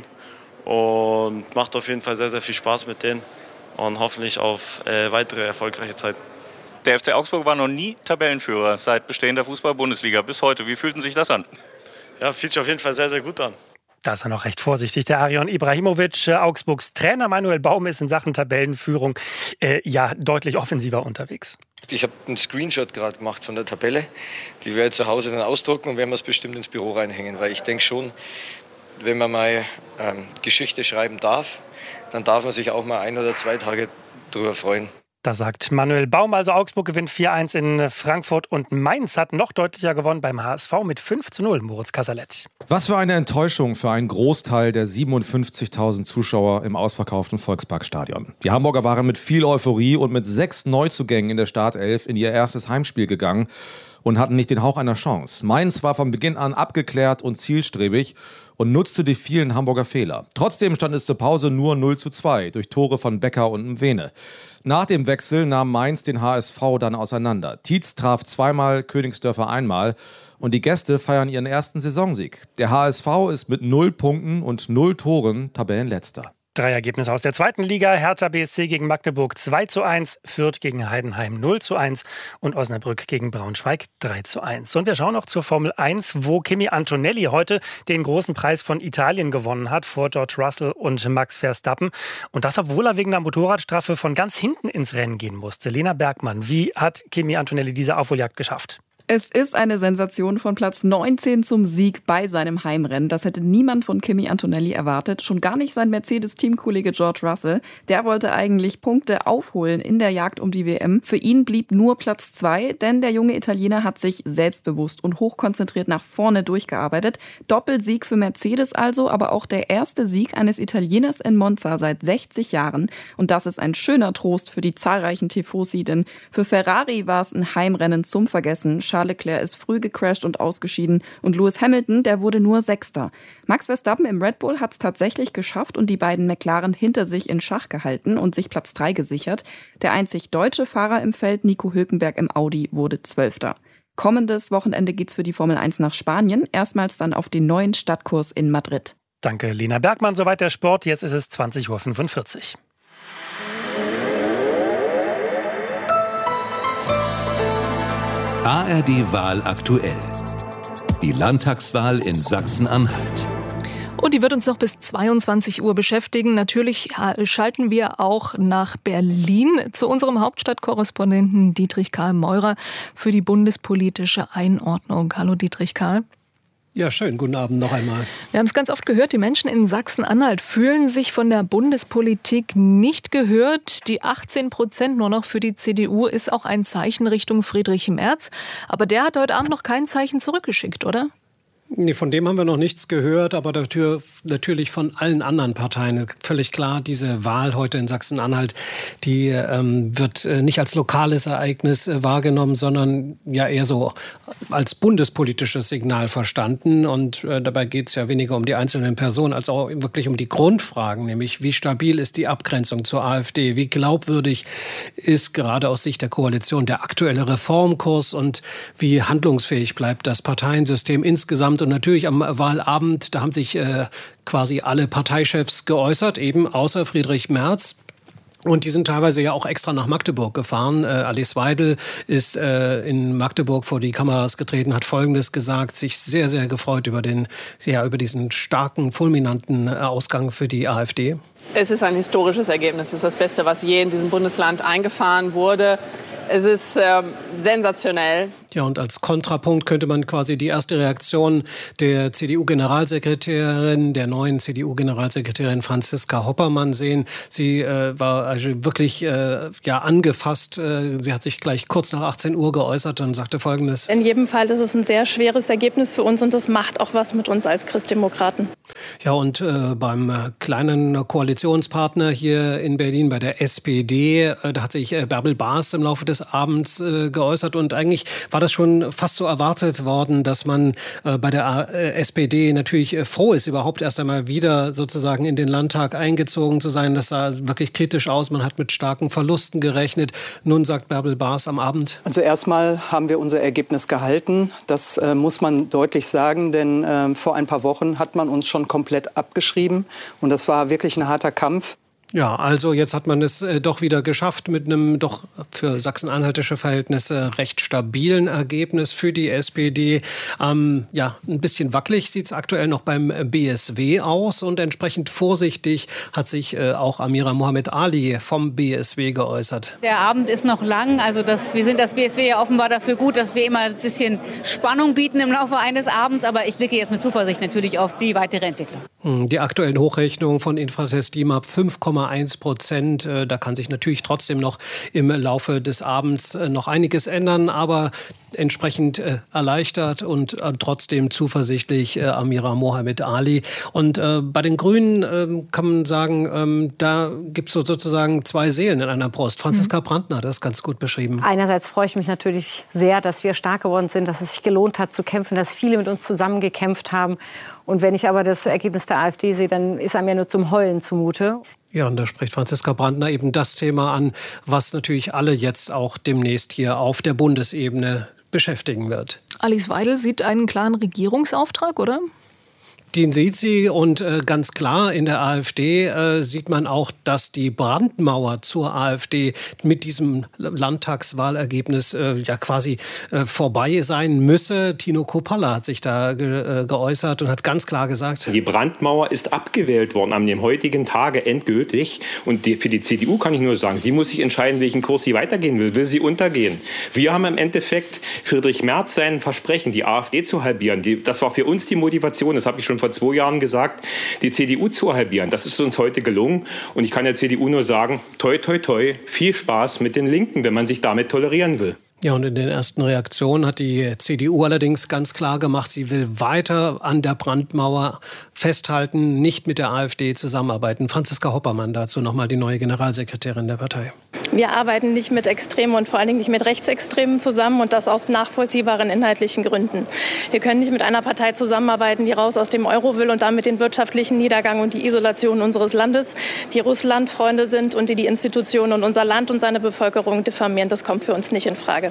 Speaker 8: Und macht auf jeden Fall sehr, sehr viel Spaß mit denen und hoffentlich auf äh, weitere erfolgreiche Zeiten.
Speaker 7: Der F C Augsburg war noch nie Tabellenführer seit Bestehen der Fußball-Bundesliga bis heute. Wie fühlten sich das an?
Speaker 8: Ja, fühlt sich auf jeden Fall sehr, sehr gut an.
Speaker 4: Da ist er noch recht vorsichtig, der Arion Ibrahimovic. Augsburgs Trainer Manuel Baum ist in Sachen Tabellenführung äh, ja deutlich offensiver unterwegs.
Speaker 24: Ich habe einen Screenshot gerade gemacht von der Tabelle. Die werde ich zu Hause dann ausdrucken und werden wir es bestimmt ins Büro reinhängen. Weil ich denke schon, wenn man mal ähm, Geschichte schreiben darf, dann darf man sich auch mal ein oder zwei Tage drüber freuen.
Speaker 4: Da sagt Manuel Baum, also Augsburg gewinnt vier eins in Frankfurt und Mainz hat noch deutlicher gewonnen beim H S V mit fünf zu null, Moritz Casalet.
Speaker 15: Was für eine Enttäuschung für einen Großteil der siebenundfünfzigtausend Zuschauer im ausverkauften Volksparkstadion. Die Hamburger waren mit viel Euphorie und mit sechs Neuzugängen in der Startelf in ihr erstes Heimspiel gegangen und hatten nicht den Hauch einer Chance. Mainz war von Beginn an abgeklärt und zielstrebig und nutzte die vielen Hamburger Fehler. Trotzdem stand es zur Pause nur null zu zwei durch Tore von Becker und Mwene. Nach dem Wechsel nahm Mainz den H S V dann auseinander. Tietz traf zweimal, Königsdörfer einmal und die Gäste feiern ihren ersten Saisonsieg. Der H S V ist mit null Punkten und null Toren Tabellenletzter.
Speaker 4: Drei Ergebnisse aus der zweiten Liga. Hertha B S C gegen Magdeburg zwei zu eins, Fürth gegen Heidenheim null zu eins und Osnabrück gegen Braunschweig drei zu eins. Und wir schauen noch zur Formel eins, wo Kimi Antonelli heute den großen Preis von Italien gewonnen hat vor George Russell und Max Verstappen. Und das, obwohl er wegen einer Motorradstrafe von ganz hinten ins Rennen gehen musste. Lena Bergmann, wie hat Kimi Antonelli diese Aufholjagd geschafft?
Speaker 25: Es ist eine Sensation von Platz neunzehn zum Sieg bei seinem Heimrennen. Das hätte niemand von Kimi Antonelli erwartet. Schon gar nicht sein Mercedes-Teamkollege George Russell. Der wollte eigentlich Punkte aufholen in der Jagd um die W M. Für ihn blieb nur Platz zwei, denn der junge Italiener hat sich selbstbewusst und hochkonzentriert nach vorne durchgearbeitet. Doppelsieg für Mercedes also, aber auch der erste Sieg eines Italieners in Monza seit sechzig Jahren. Und das ist ein schöner Trost für die zahlreichen Tifosi, denn für Ferrari war es ein Heimrennen zum Vergessen. Charles Leclerc ist früh gecrasht und ausgeschieden und Lewis Hamilton, der wurde nur Sechster. Max Verstappen im Red Bull hat es tatsächlich geschafft und die beiden McLaren hinter sich in Schach gehalten und sich Platz drei gesichert. Der einzig deutsche Fahrer im Feld, Nico Hülkenberg im Audi, wurde Zwölfter. Kommendes Wochenende geht's für die Formel eins nach Spanien, erstmals dann auf den neuen Stadtkurs in Madrid.
Speaker 4: Danke, Lena Bergmann. Soweit der Sport. Jetzt ist es zwanzig Uhr fünfundvierzig.
Speaker 21: A R D-Wahl aktuell. Die Landtagswahl in Sachsen-Anhalt.
Speaker 3: Und die wird uns noch bis zweiundzwanzig Uhr beschäftigen. Natürlich schalten wir auch nach Berlin zu unserem Hauptstadtkorrespondenten Dietrich Karl Meurer für die bundespolitische Einordnung. Hallo Dietrich Karl.
Speaker 1: Ja, schön. Guten Abend noch einmal.
Speaker 3: Wir haben es ganz oft gehört, die Menschen in Sachsen-Anhalt fühlen sich von der Bundespolitik nicht gehört. Die achtzehn Prozent nur noch für die C D U ist auch ein Zeichen Richtung Friedrich Merz. Aber der hat heute Abend noch kein Zeichen zurückgeschickt, oder?
Speaker 1: Nee, von dem haben wir noch nichts gehört, aber natürlich von allen anderen Parteien. Völlig klar, diese Wahl heute in Sachsen-Anhalt, die ähm, wird äh, nicht als lokales Ereignis äh, wahrgenommen, sondern ja eher so als bundespolitisches Signal verstanden. Und äh, dabei geht es ja weniger um die einzelnen Personen, als auch wirklich um die Grundfragen, nämlich wie stabil ist die Abgrenzung zur AfD, wie glaubwürdig ist gerade aus Sicht der Koalition der aktuelle Reformkurs und wie handlungsfähig bleibt das Parteiensystem insgesamt. Und natürlich am Wahlabend, da haben sich äh, quasi alle Parteichefs geäußert, eben außer Friedrich Merz. Und die sind teilweise ja auch extra nach Magdeburg gefahren. Äh, Alice Weidel ist äh, in Magdeburg vor die Kameras getreten, hat Folgendes gesagt, sich sehr, sehr gefreut über, den, ja, über diesen starken, fulminanten Ausgang für die AfD.
Speaker 2: Es ist ein historisches Ergebnis. Es ist das Beste, was je in diesem Bundesland eingefahren wurde. Es ist äh, sensationell.
Speaker 1: Ja, und als Kontrapunkt könnte man quasi die erste Reaktion der C D U-Generalsekretärin, der neuen C D U-Generalsekretärin Franziska Hoppermann sehen. Sie äh, war also wirklich äh, ja, angefasst. Äh, sie hat sich gleich kurz nach achtzehn Uhr geäußert und sagte Folgendes.
Speaker 10: In jedem Fall ist es ein sehr schweres Ergebnis für uns und das macht auch was mit uns als Christdemokraten.
Speaker 1: Ja, und äh, beim äh, kleinen Koalitionspartner hier in Berlin, bei der S P D, äh, da hat sich äh, Bärbel Baas im Laufe des Abends äh, geäußert. Und eigentlich war das schon fast so erwartet worden, dass man äh, bei der äh, S P D natürlich äh, froh ist, überhaupt erst einmal wieder sozusagen in den Landtag eingezogen zu sein. Das sah wirklich kritisch aus. Man hat mit starken Verlusten gerechnet. Nun sagt Bärbel Baas am Abend.
Speaker 11: Also erstmal haben wir unser Ergebnis gehalten. Das äh, muss man deutlich sagen, denn äh, vor ein paar Wochen hat man uns schon komplett abgeschrieben. Und das war wirklich ein harter Kampf.
Speaker 1: Ja, also jetzt hat man es äh, doch wieder geschafft mit einem doch für sachsen-anhaltische Verhältnisse recht stabilen Ergebnis für die S P D. Ähm, ja, ein bisschen wackelig sieht es aktuell noch beim B S W aus und entsprechend vorsichtig hat sich äh, auch Amira Mohamed Ali vom B S W geäußert.
Speaker 12: Der Abend ist noch lang, also das, wir sind das B S W ja offenbar dafür gut, dass wir immer ein bisschen Spannung bieten im Laufe eines Abends, aber ich blicke jetzt mit Zuversicht natürlich auf die weitere Entwicklung.
Speaker 1: Die aktuellen Hochrechnungen von Infratest DIMAP fünf Komma eins Prozent. Da kann sich natürlich trotzdem noch im Laufe des Abends noch einiges ändern, aber entsprechend äh, erleichtert und äh, trotzdem zuversichtlich äh, Amira Mohamed Ali. Und äh, bei den Grünen äh, kann man sagen, ähm, da gibt es so sozusagen zwei Seelen in einer Brust. Franziska mhm. Brandner hat das ganz gut beschrieben.
Speaker 26: Einerseits freue ich mich natürlich sehr, dass wir stark geworden sind, dass es sich gelohnt hat zu kämpfen, dass viele mit uns zusammengekämpft haben. Und wenn ich aber das Ergebnis der AfD sehe, dann ist einem ja nur zum Heulen zumute.
Speaker 1: Ja, und da spricht Franziska Brandner eben das Thema an, was natürlich alle jetzt auch demnächst hier auf der Bundesebene beschäftigen wird.
Speaker 3: Alice Weidel sieht einen klaren Regierungsauftrag, oder?
Speaker 1: Den sieht sie und äh, ganz klar in der AfD äh, sieht man auch, dass die Brandmauer zur AfD mit diesem Landtagswahlergebnis äh, ja quasi äh, vorbei sein müsse. Tino Kruppalla hat sich da ge äh, geäußert und hat ganz klar gesagt:
Speaker 27: Die Brandmauer ist abgewählt worden am dem heutigen Tage endgültig. Und die, für die C D U kann ich nur sagen, sie muss sich entscheiden, welchen Kurs sie weitergehen will. Will sie untergehen? Wir haben im Endeffekt Friedrich Merz sein Versprechen, die AfD zu halbieren. Die, das war für uns die Motivation, das habe ich schon vor zwei Jahren gesagt, die C D U zu halbieren. Das ist uns heute gelungen. Und ich kann der C D U nur sagen, toi, toi, toi, viel Spaß mit den Linken, wenn man sich damit tolerieren will.
Speaker 1: Ja, und in den ersten Reaktionen hat die C D U allerdings ganz klar gemacht, sie will weiter an der Brandmauer festhalten, nicht mit der AfD zusammenarbeiten. Franziska Hoppermann dazu nochmal, die neue Generalsekretärin der Partei.
Speaker 10: Wir arbeiten nicht mit Extremen und vor allen Dingen nicht mit Rechtsextremen zusammen und das aus nachvollziehbaren inhaltlichen Gründen. Wir können nicht mit einer Partei zusammenarbeiten, die raus aus dem Euro will und damit den wirtschaftlichen Niedergang und die Isolation unseres Landes, die Russlandfreunde sind und die die Institutionen und unser Land und seine Bevölkerung diffamieren. Das kommt für uns nicht in Frage.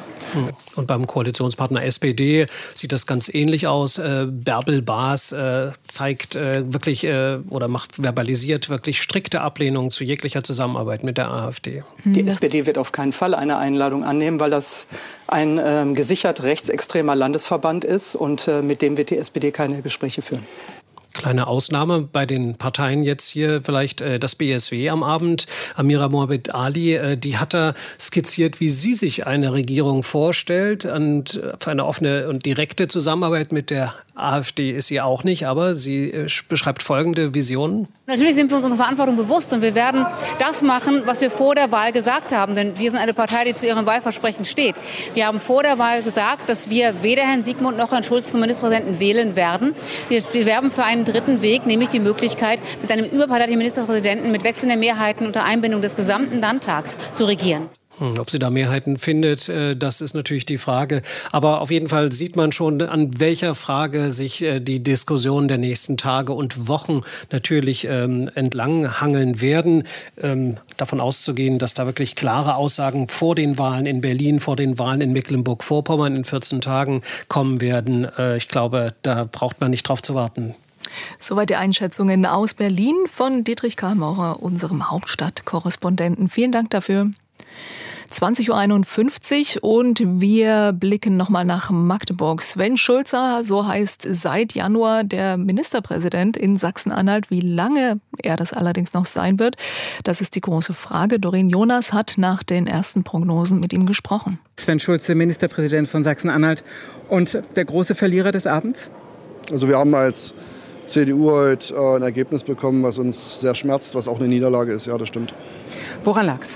Speaker 1: Und beim Koalitionspartner S P D sieht das ganz ähnlich aus. Äh, Bärbel Baas äh, zeigt äh, wirklich äh, oder macht verbalisiert wirklich strikte Ablehnung zu jeglicher Zusammenarbeit mit der AfD.
Speaker 11: Die S P D wird auf keinen Fall eine Einladung annehmen, weil das ein äh, gesichert rechtsextremer Landesverband ist und äh, mit dem wird die S P D keine Gespräche führen.
Speaker 1: Kleine Ausnahme bei den Parteien jetzt hier vielleicht äh, das B S W am Abend. Amira Mohamed Ali, äh, die hat da skizziert, wie sie sich eine Regierung vorstellt. Und für eine offene und direkte Zusammenarbeit mit der AfD ist sie auch nicht, aber sie äh, beschreibt folgende Visionen.
Speaker 12: Natürlich sind wir uns unserer Verantwortung bewusst und wir werden das machen, was wir vor der Wahl gesagt haben. Denn wir sind eine Partei, die zu ihrem Wahlversprechen steht. Wir haben vor der Wahl gesagt, dass wir weder Herrn Siegmund noch Herrn Schulz zum Ministerpräsidenten wählen werden. Wir, wir werben für einen dritten Weg, nämlich die Möglichkeit, mit einem überparteilichen Ministerpräsidenten mit wechselnden Mehrheiten unter Einbindung des gesamten Landtags zu regieren.
Speaker 1: Ob sie da Mehrheiten findet, das ist natürlich die Frage. Aber auf jeden Fall sieht man schon, an welcher Frage sich die Diskussionen der nächsten Tage und Wochen natürlich entlang hangeln werden. Davon auszugehen, dass da wirklich klare Aussagen vor den Wahlen in Berlin, vor den Wahlen in Mecklenburg-Vorpommern in vierzehn Tagen kommen werden. Ich glaube, da braucht man nicht drauf zu warten.
Speaker 3: Soweit die Einschätzungen aus Berlin von Dietrich Karl Maurer, unserem Hauptstadtkorrespondenten. Vielen Dank dafür. zwanzig Uhr einundfünfzig und wir blicken nochmal nach Magdeburg. Sven Schulze, so heißt seit Januar der Ministerpräsident in Sachsen-Anhalt. Wie lange er das allerdings noch sein wird, das ist die große Frage. Doreen Jonas hat nach den ersten Prognosen mit ihm gesprochen.
Speaker 13: Sven Schulze, Ministerpräsident von Sachsen-Anhalt und der große Verlierer des Abends?
Speaker 16: Also wir haben als C D U heute äh, ein Ergebnis bekommen, was uns sehr schmerzt, was auch eine Niederlage ist. Ja, das stimmt.
Speaker 13: Woran lag's?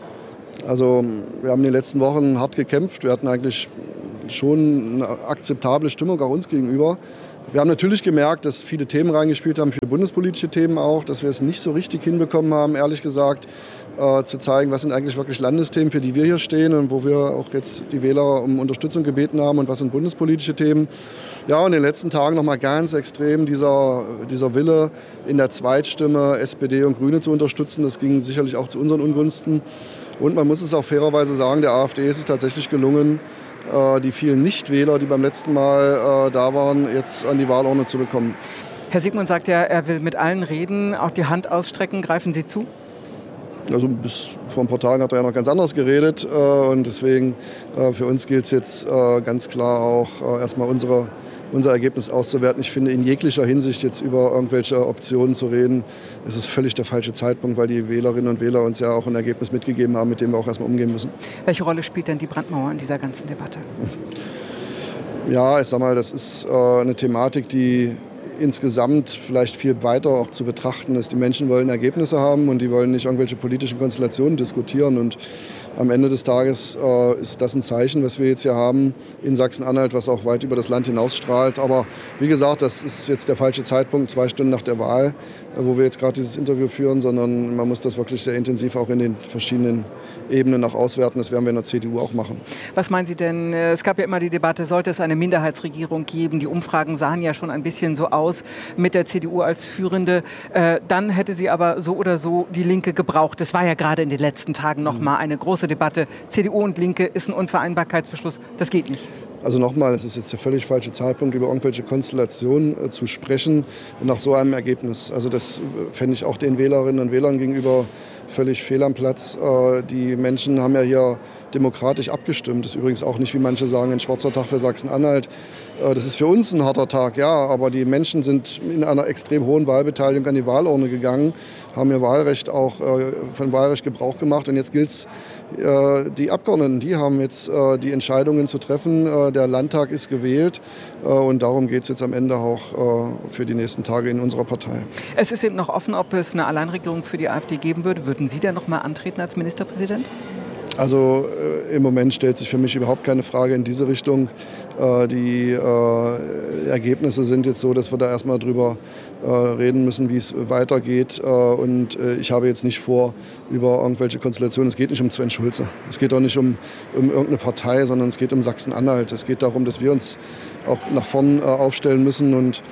Speaker 16: Also wir haben in den letzten Wochen hart gekämpft. Wir hatten eigentlich schon eine akzeptable Stimmung auch uns gegenüber. Wir haben natürlich gemerkt, dass viele Themen reingespielt haben, viele bundespolitische Themen auch, dass wir es nicht so richtig hinbekommen haben, ehrlich gesagt, äh, zu zeigen, was sind eigentlich wirklich Landesthemen, für die wir hier stehen und wo wir auch jetzt die Wähler um Unterstützung gebeten haben und was sind bundespolitische Themen. Ja, und in den letzten Tagen noch mal ganz extrem dieser, dieser Wille, in der Zweitstimme S P D und Grüne zu unterstützen. Das ging sicherlich auch zu unseren Ungunsten. Und man muss es auch fairerweise sagen, der AfD ist es tatsächlich gelungen, die vielen Nichtwähler, die beim letzten Mal da waren, jetzt an die Wahlurne zu bekommen.
Speaker 13: Herr Siegmund sagt ja, er will mit allen reden, auch die Hand ausstrecken. Greifen Sie zu?
Speaker 16: Also bis vor ein paar Tagen hat er ja noch ganz anders geredet. Und deswegen für uns gilt es jetzt ganz klar auch erstmal unsere unser Ergebnis auszuwerten. Ich finde, in jeglicher Hinsicht jetzt über irgendwelche Optionen zu reden, ist es völlig der falsche Zeitpunkt, weil die Wählerinnen und Wähler uns ja auch ein Ergebnis mitgegeben haben, mit dem wir auch erstmal umgehen müssen.
Speaker 13: Welche Rolle spielt denn die Brandmauer in dieser ganzen Debatte?
Speaker 16: Ja, ich sag mal, das ist äh, eine Thematik, die insgesamt vielleicht viel weiter auch zu betrachten ist. Die Menschen wollen Ergebnisse haben und die wollen nicht irgendwelche politischen Konstellationen diskutieren. Und am Ende des Tages äh, ist das ein Zeichen, was wir jetzt hier haben in Sachsen-Anhalt, was auch weit über das Land hinausstrahlt. Aber wie gesagt, das ist jetzt der falsche Zeitpunkt, zwei Stunden nach der Wahl, äh, wo wir jetzt gerade dieses Interview führen, sondern man muss das wirklich sehr intensiv auch in den verschiedenen Ebenen auch auswerten. Das werden wir in der C D U auch machen.
Speaker 13: Was meinen Sie denn? Es gab ja immer die Debatte, sollte es eine Minderheitsregierung geben? Die Umfragen sahen ja schon ein bisschen so aus mit der C D U als Führende. Äh, dann hätte sie aber so oder so die Linke gebraucht. Das war ja gerade in den letzten Tagen noch mal eine große Debatte. C D U und Linke ist ein Unvereinbarkeitsbeschluss. Das geht nicht.
Speaker 16: Also nochmal, es ist jetzt der völlig falsche Zeitpunkt, über irgendwelche Konstellationen äh, zu sprechen nach so einem Ergebnis. Also das äh, fände ich auch den Wählerinnen und Wählern gegenüber völlig fehl am Platz. Äh, die Menschen haben ja hier demokratisch abgestimmt. Das ist übrigens auch nicht, wie manche sagen, ein schwarzer Tag für Sachsen-Anhalt. Äh, das ist für uns ein harter Tag, ja, aber die Menschen sind in einer extrem hohen Wahlbeteiligung an die Wahlurne gegangen, haben ihr Wahlrecht auch äh, von Wahlrecht Gebrauch gemacht. Und jetzt gilt es, äh, die Abgeordneten, die haben jetzt äh, die Entscheidungen zu treffen. Äh, der Landtag ist gewählt äh, und darum geht es jetzt am Ende auch äh, für die nächsten Tage in unserer Partei.
Speaker 13: Es ist eben noch offen, ob es eine Alleinregierung für die AfD geben würde. Würden Sie denn noch mal antreten als Ministerpräsident?
Speaker 16: Also äh, im Moment stellt sich für mich überhaupt keine Frage in diese Richtung. Äh, die äh, Ergebnisse sind jetzt so, dass wir da erstmal drüber äh, reden müssen, wie es weitergeht. Äh, und äh, ich habe jetzt nicht vor, über irgendwelche Konstellationen, es geht nicht um Sven Schulze. Es geht auch nicht um, um irgendeine Partei, sondern es geht um Sachsen-Anhalt. Es geht darum, dass wir uns auch nach vorn äh, aufstellen müssen. Und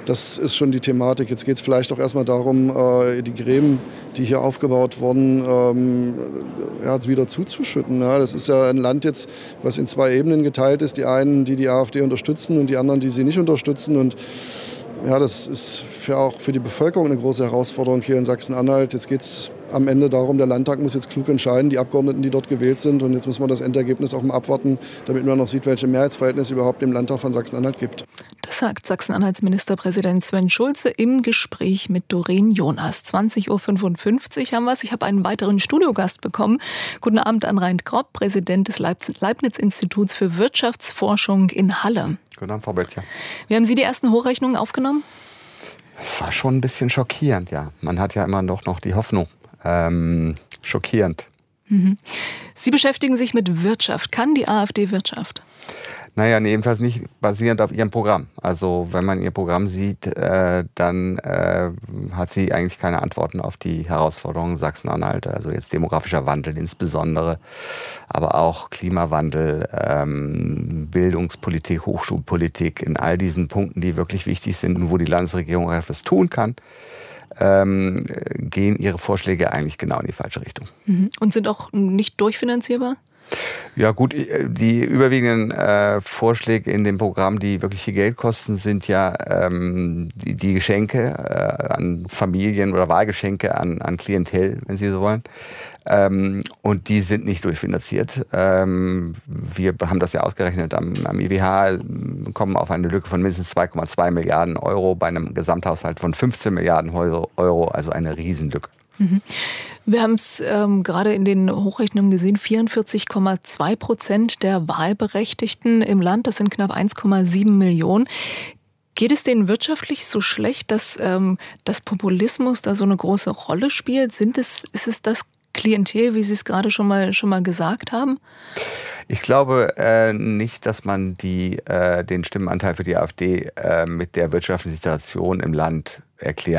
Speaker 16: Das ist schon die Thematik. Jetzt geht es vielleicht auch erstmal darum, äh, die Gräben, die hier aufgebaut wurden, ähm, ja, wieder zuzuschütten. Ja, das ist ja ein Land jetzt, was in zwei Ebenen geteilt ist. Die einen, die die AfD unterstützen und die anderen, die sie nicht unterstützen. Und ja, das ist für auch für die Bevölkerung eine große Herausforderung hier in Sachsen-Anhalt. Jetzt geht es am Ende darum, der Landtag muss jetzt klug entscheiden, die Abgeordneten, die dort gewählt sind. Und jetzt müssen wir das Endergebnis auch mal abwarten, damit man noch sieht, welche Mehrheitsverhältnisse überhaupt im Landtag von Sachsen-Anhalt gibt.
Speaker 3: Das sagt Sachsen-Anhalts Ministerpräsident Sven Schulze im Gespräch mit Doreen Jonas. zwanzig Uhr fünfundfünfzig haben wir es. Ich habe einen weiteren Studiogast bekommen. Guten Abend an Rein Grob, Präsident des Leibniz-Instituts für Wirtschaftsforschung in Halle.
Speaker 5: Guten Abend, Frau Böttcher.
Speaker 3: Wie haben Sie die ersten Hochrechnungen aufgenommen?
Speaker 5: Es war schon ein bisschen schockierend, ja. Man hat ja immer noch, noch die Hoffnung. Ähm, schockierend.
Speaker 3: Mhm. Sie beschäftigen sich mit Wirtschaft. Kann die AfD Wirtschaft?
Speaker 5: Naja, nee, jedenfalls nicht basierend auf ihrem Programm. Also wenn man ihr Programm sieht, äh, dann äh, hat sie eigentlich keine Antworten auf die Herausforderungen Sachsen-Anhalt. Also jetzt demografischer Wandel insbesondere, aber auch Klimawandel, ähm, Bildungspolitik, Hochschulpolitik, in all diesen Punkten, die wirklich wichtig sind und wo die Landesregierung etwas tun kann, ähm, gehen ihre Vorschläge eigentlich genau in die falsche Richtung.
Speaker 3: Mhm. Und sind auch nicht durchfinanzierbar?
Speaker 5: Ja gut, die überwiegenden äh, Vorschläge in dem Programm, die wirklich viel Geld kosten, sind ja ähm, die, die Geschenke äh, an Familien oder Wahlgeschenke an, an Klientel, wenn Sie so wollen. Ähm, und die sind nicht durchfinanziert. Ähm, wir haben das ja ausgerechnet am, am I W H, kommen auf eine Lücke von mindestens zwei Komma zwei Milliarden Euro bei einem Gesamthaushalt von fünfzehn Milliarden Euro, also eine Riesenlücke.
Speaker 3: Mhm. Wir haben es ähm, gerade in den Hochrechnungen gesehen, vierundvierzig Komma zwei Prozent der Wahlberechtigten im Land, das sind knapp eins Komma sieben Millionen. Geht es denen wirtschaftlich so schlecht, dass ähm, das Populismus da so eine große Rolle spielt? Sind es, ist es das Klientel, wie Sie es gerade schon mal, schon mal gesagt haben?
Speaker 5: Ich glaube äh, nicht, dass man die, äh, den Stimmenanteil für die AfD äh, mit der wirtschaftlichen Situation im Land erklären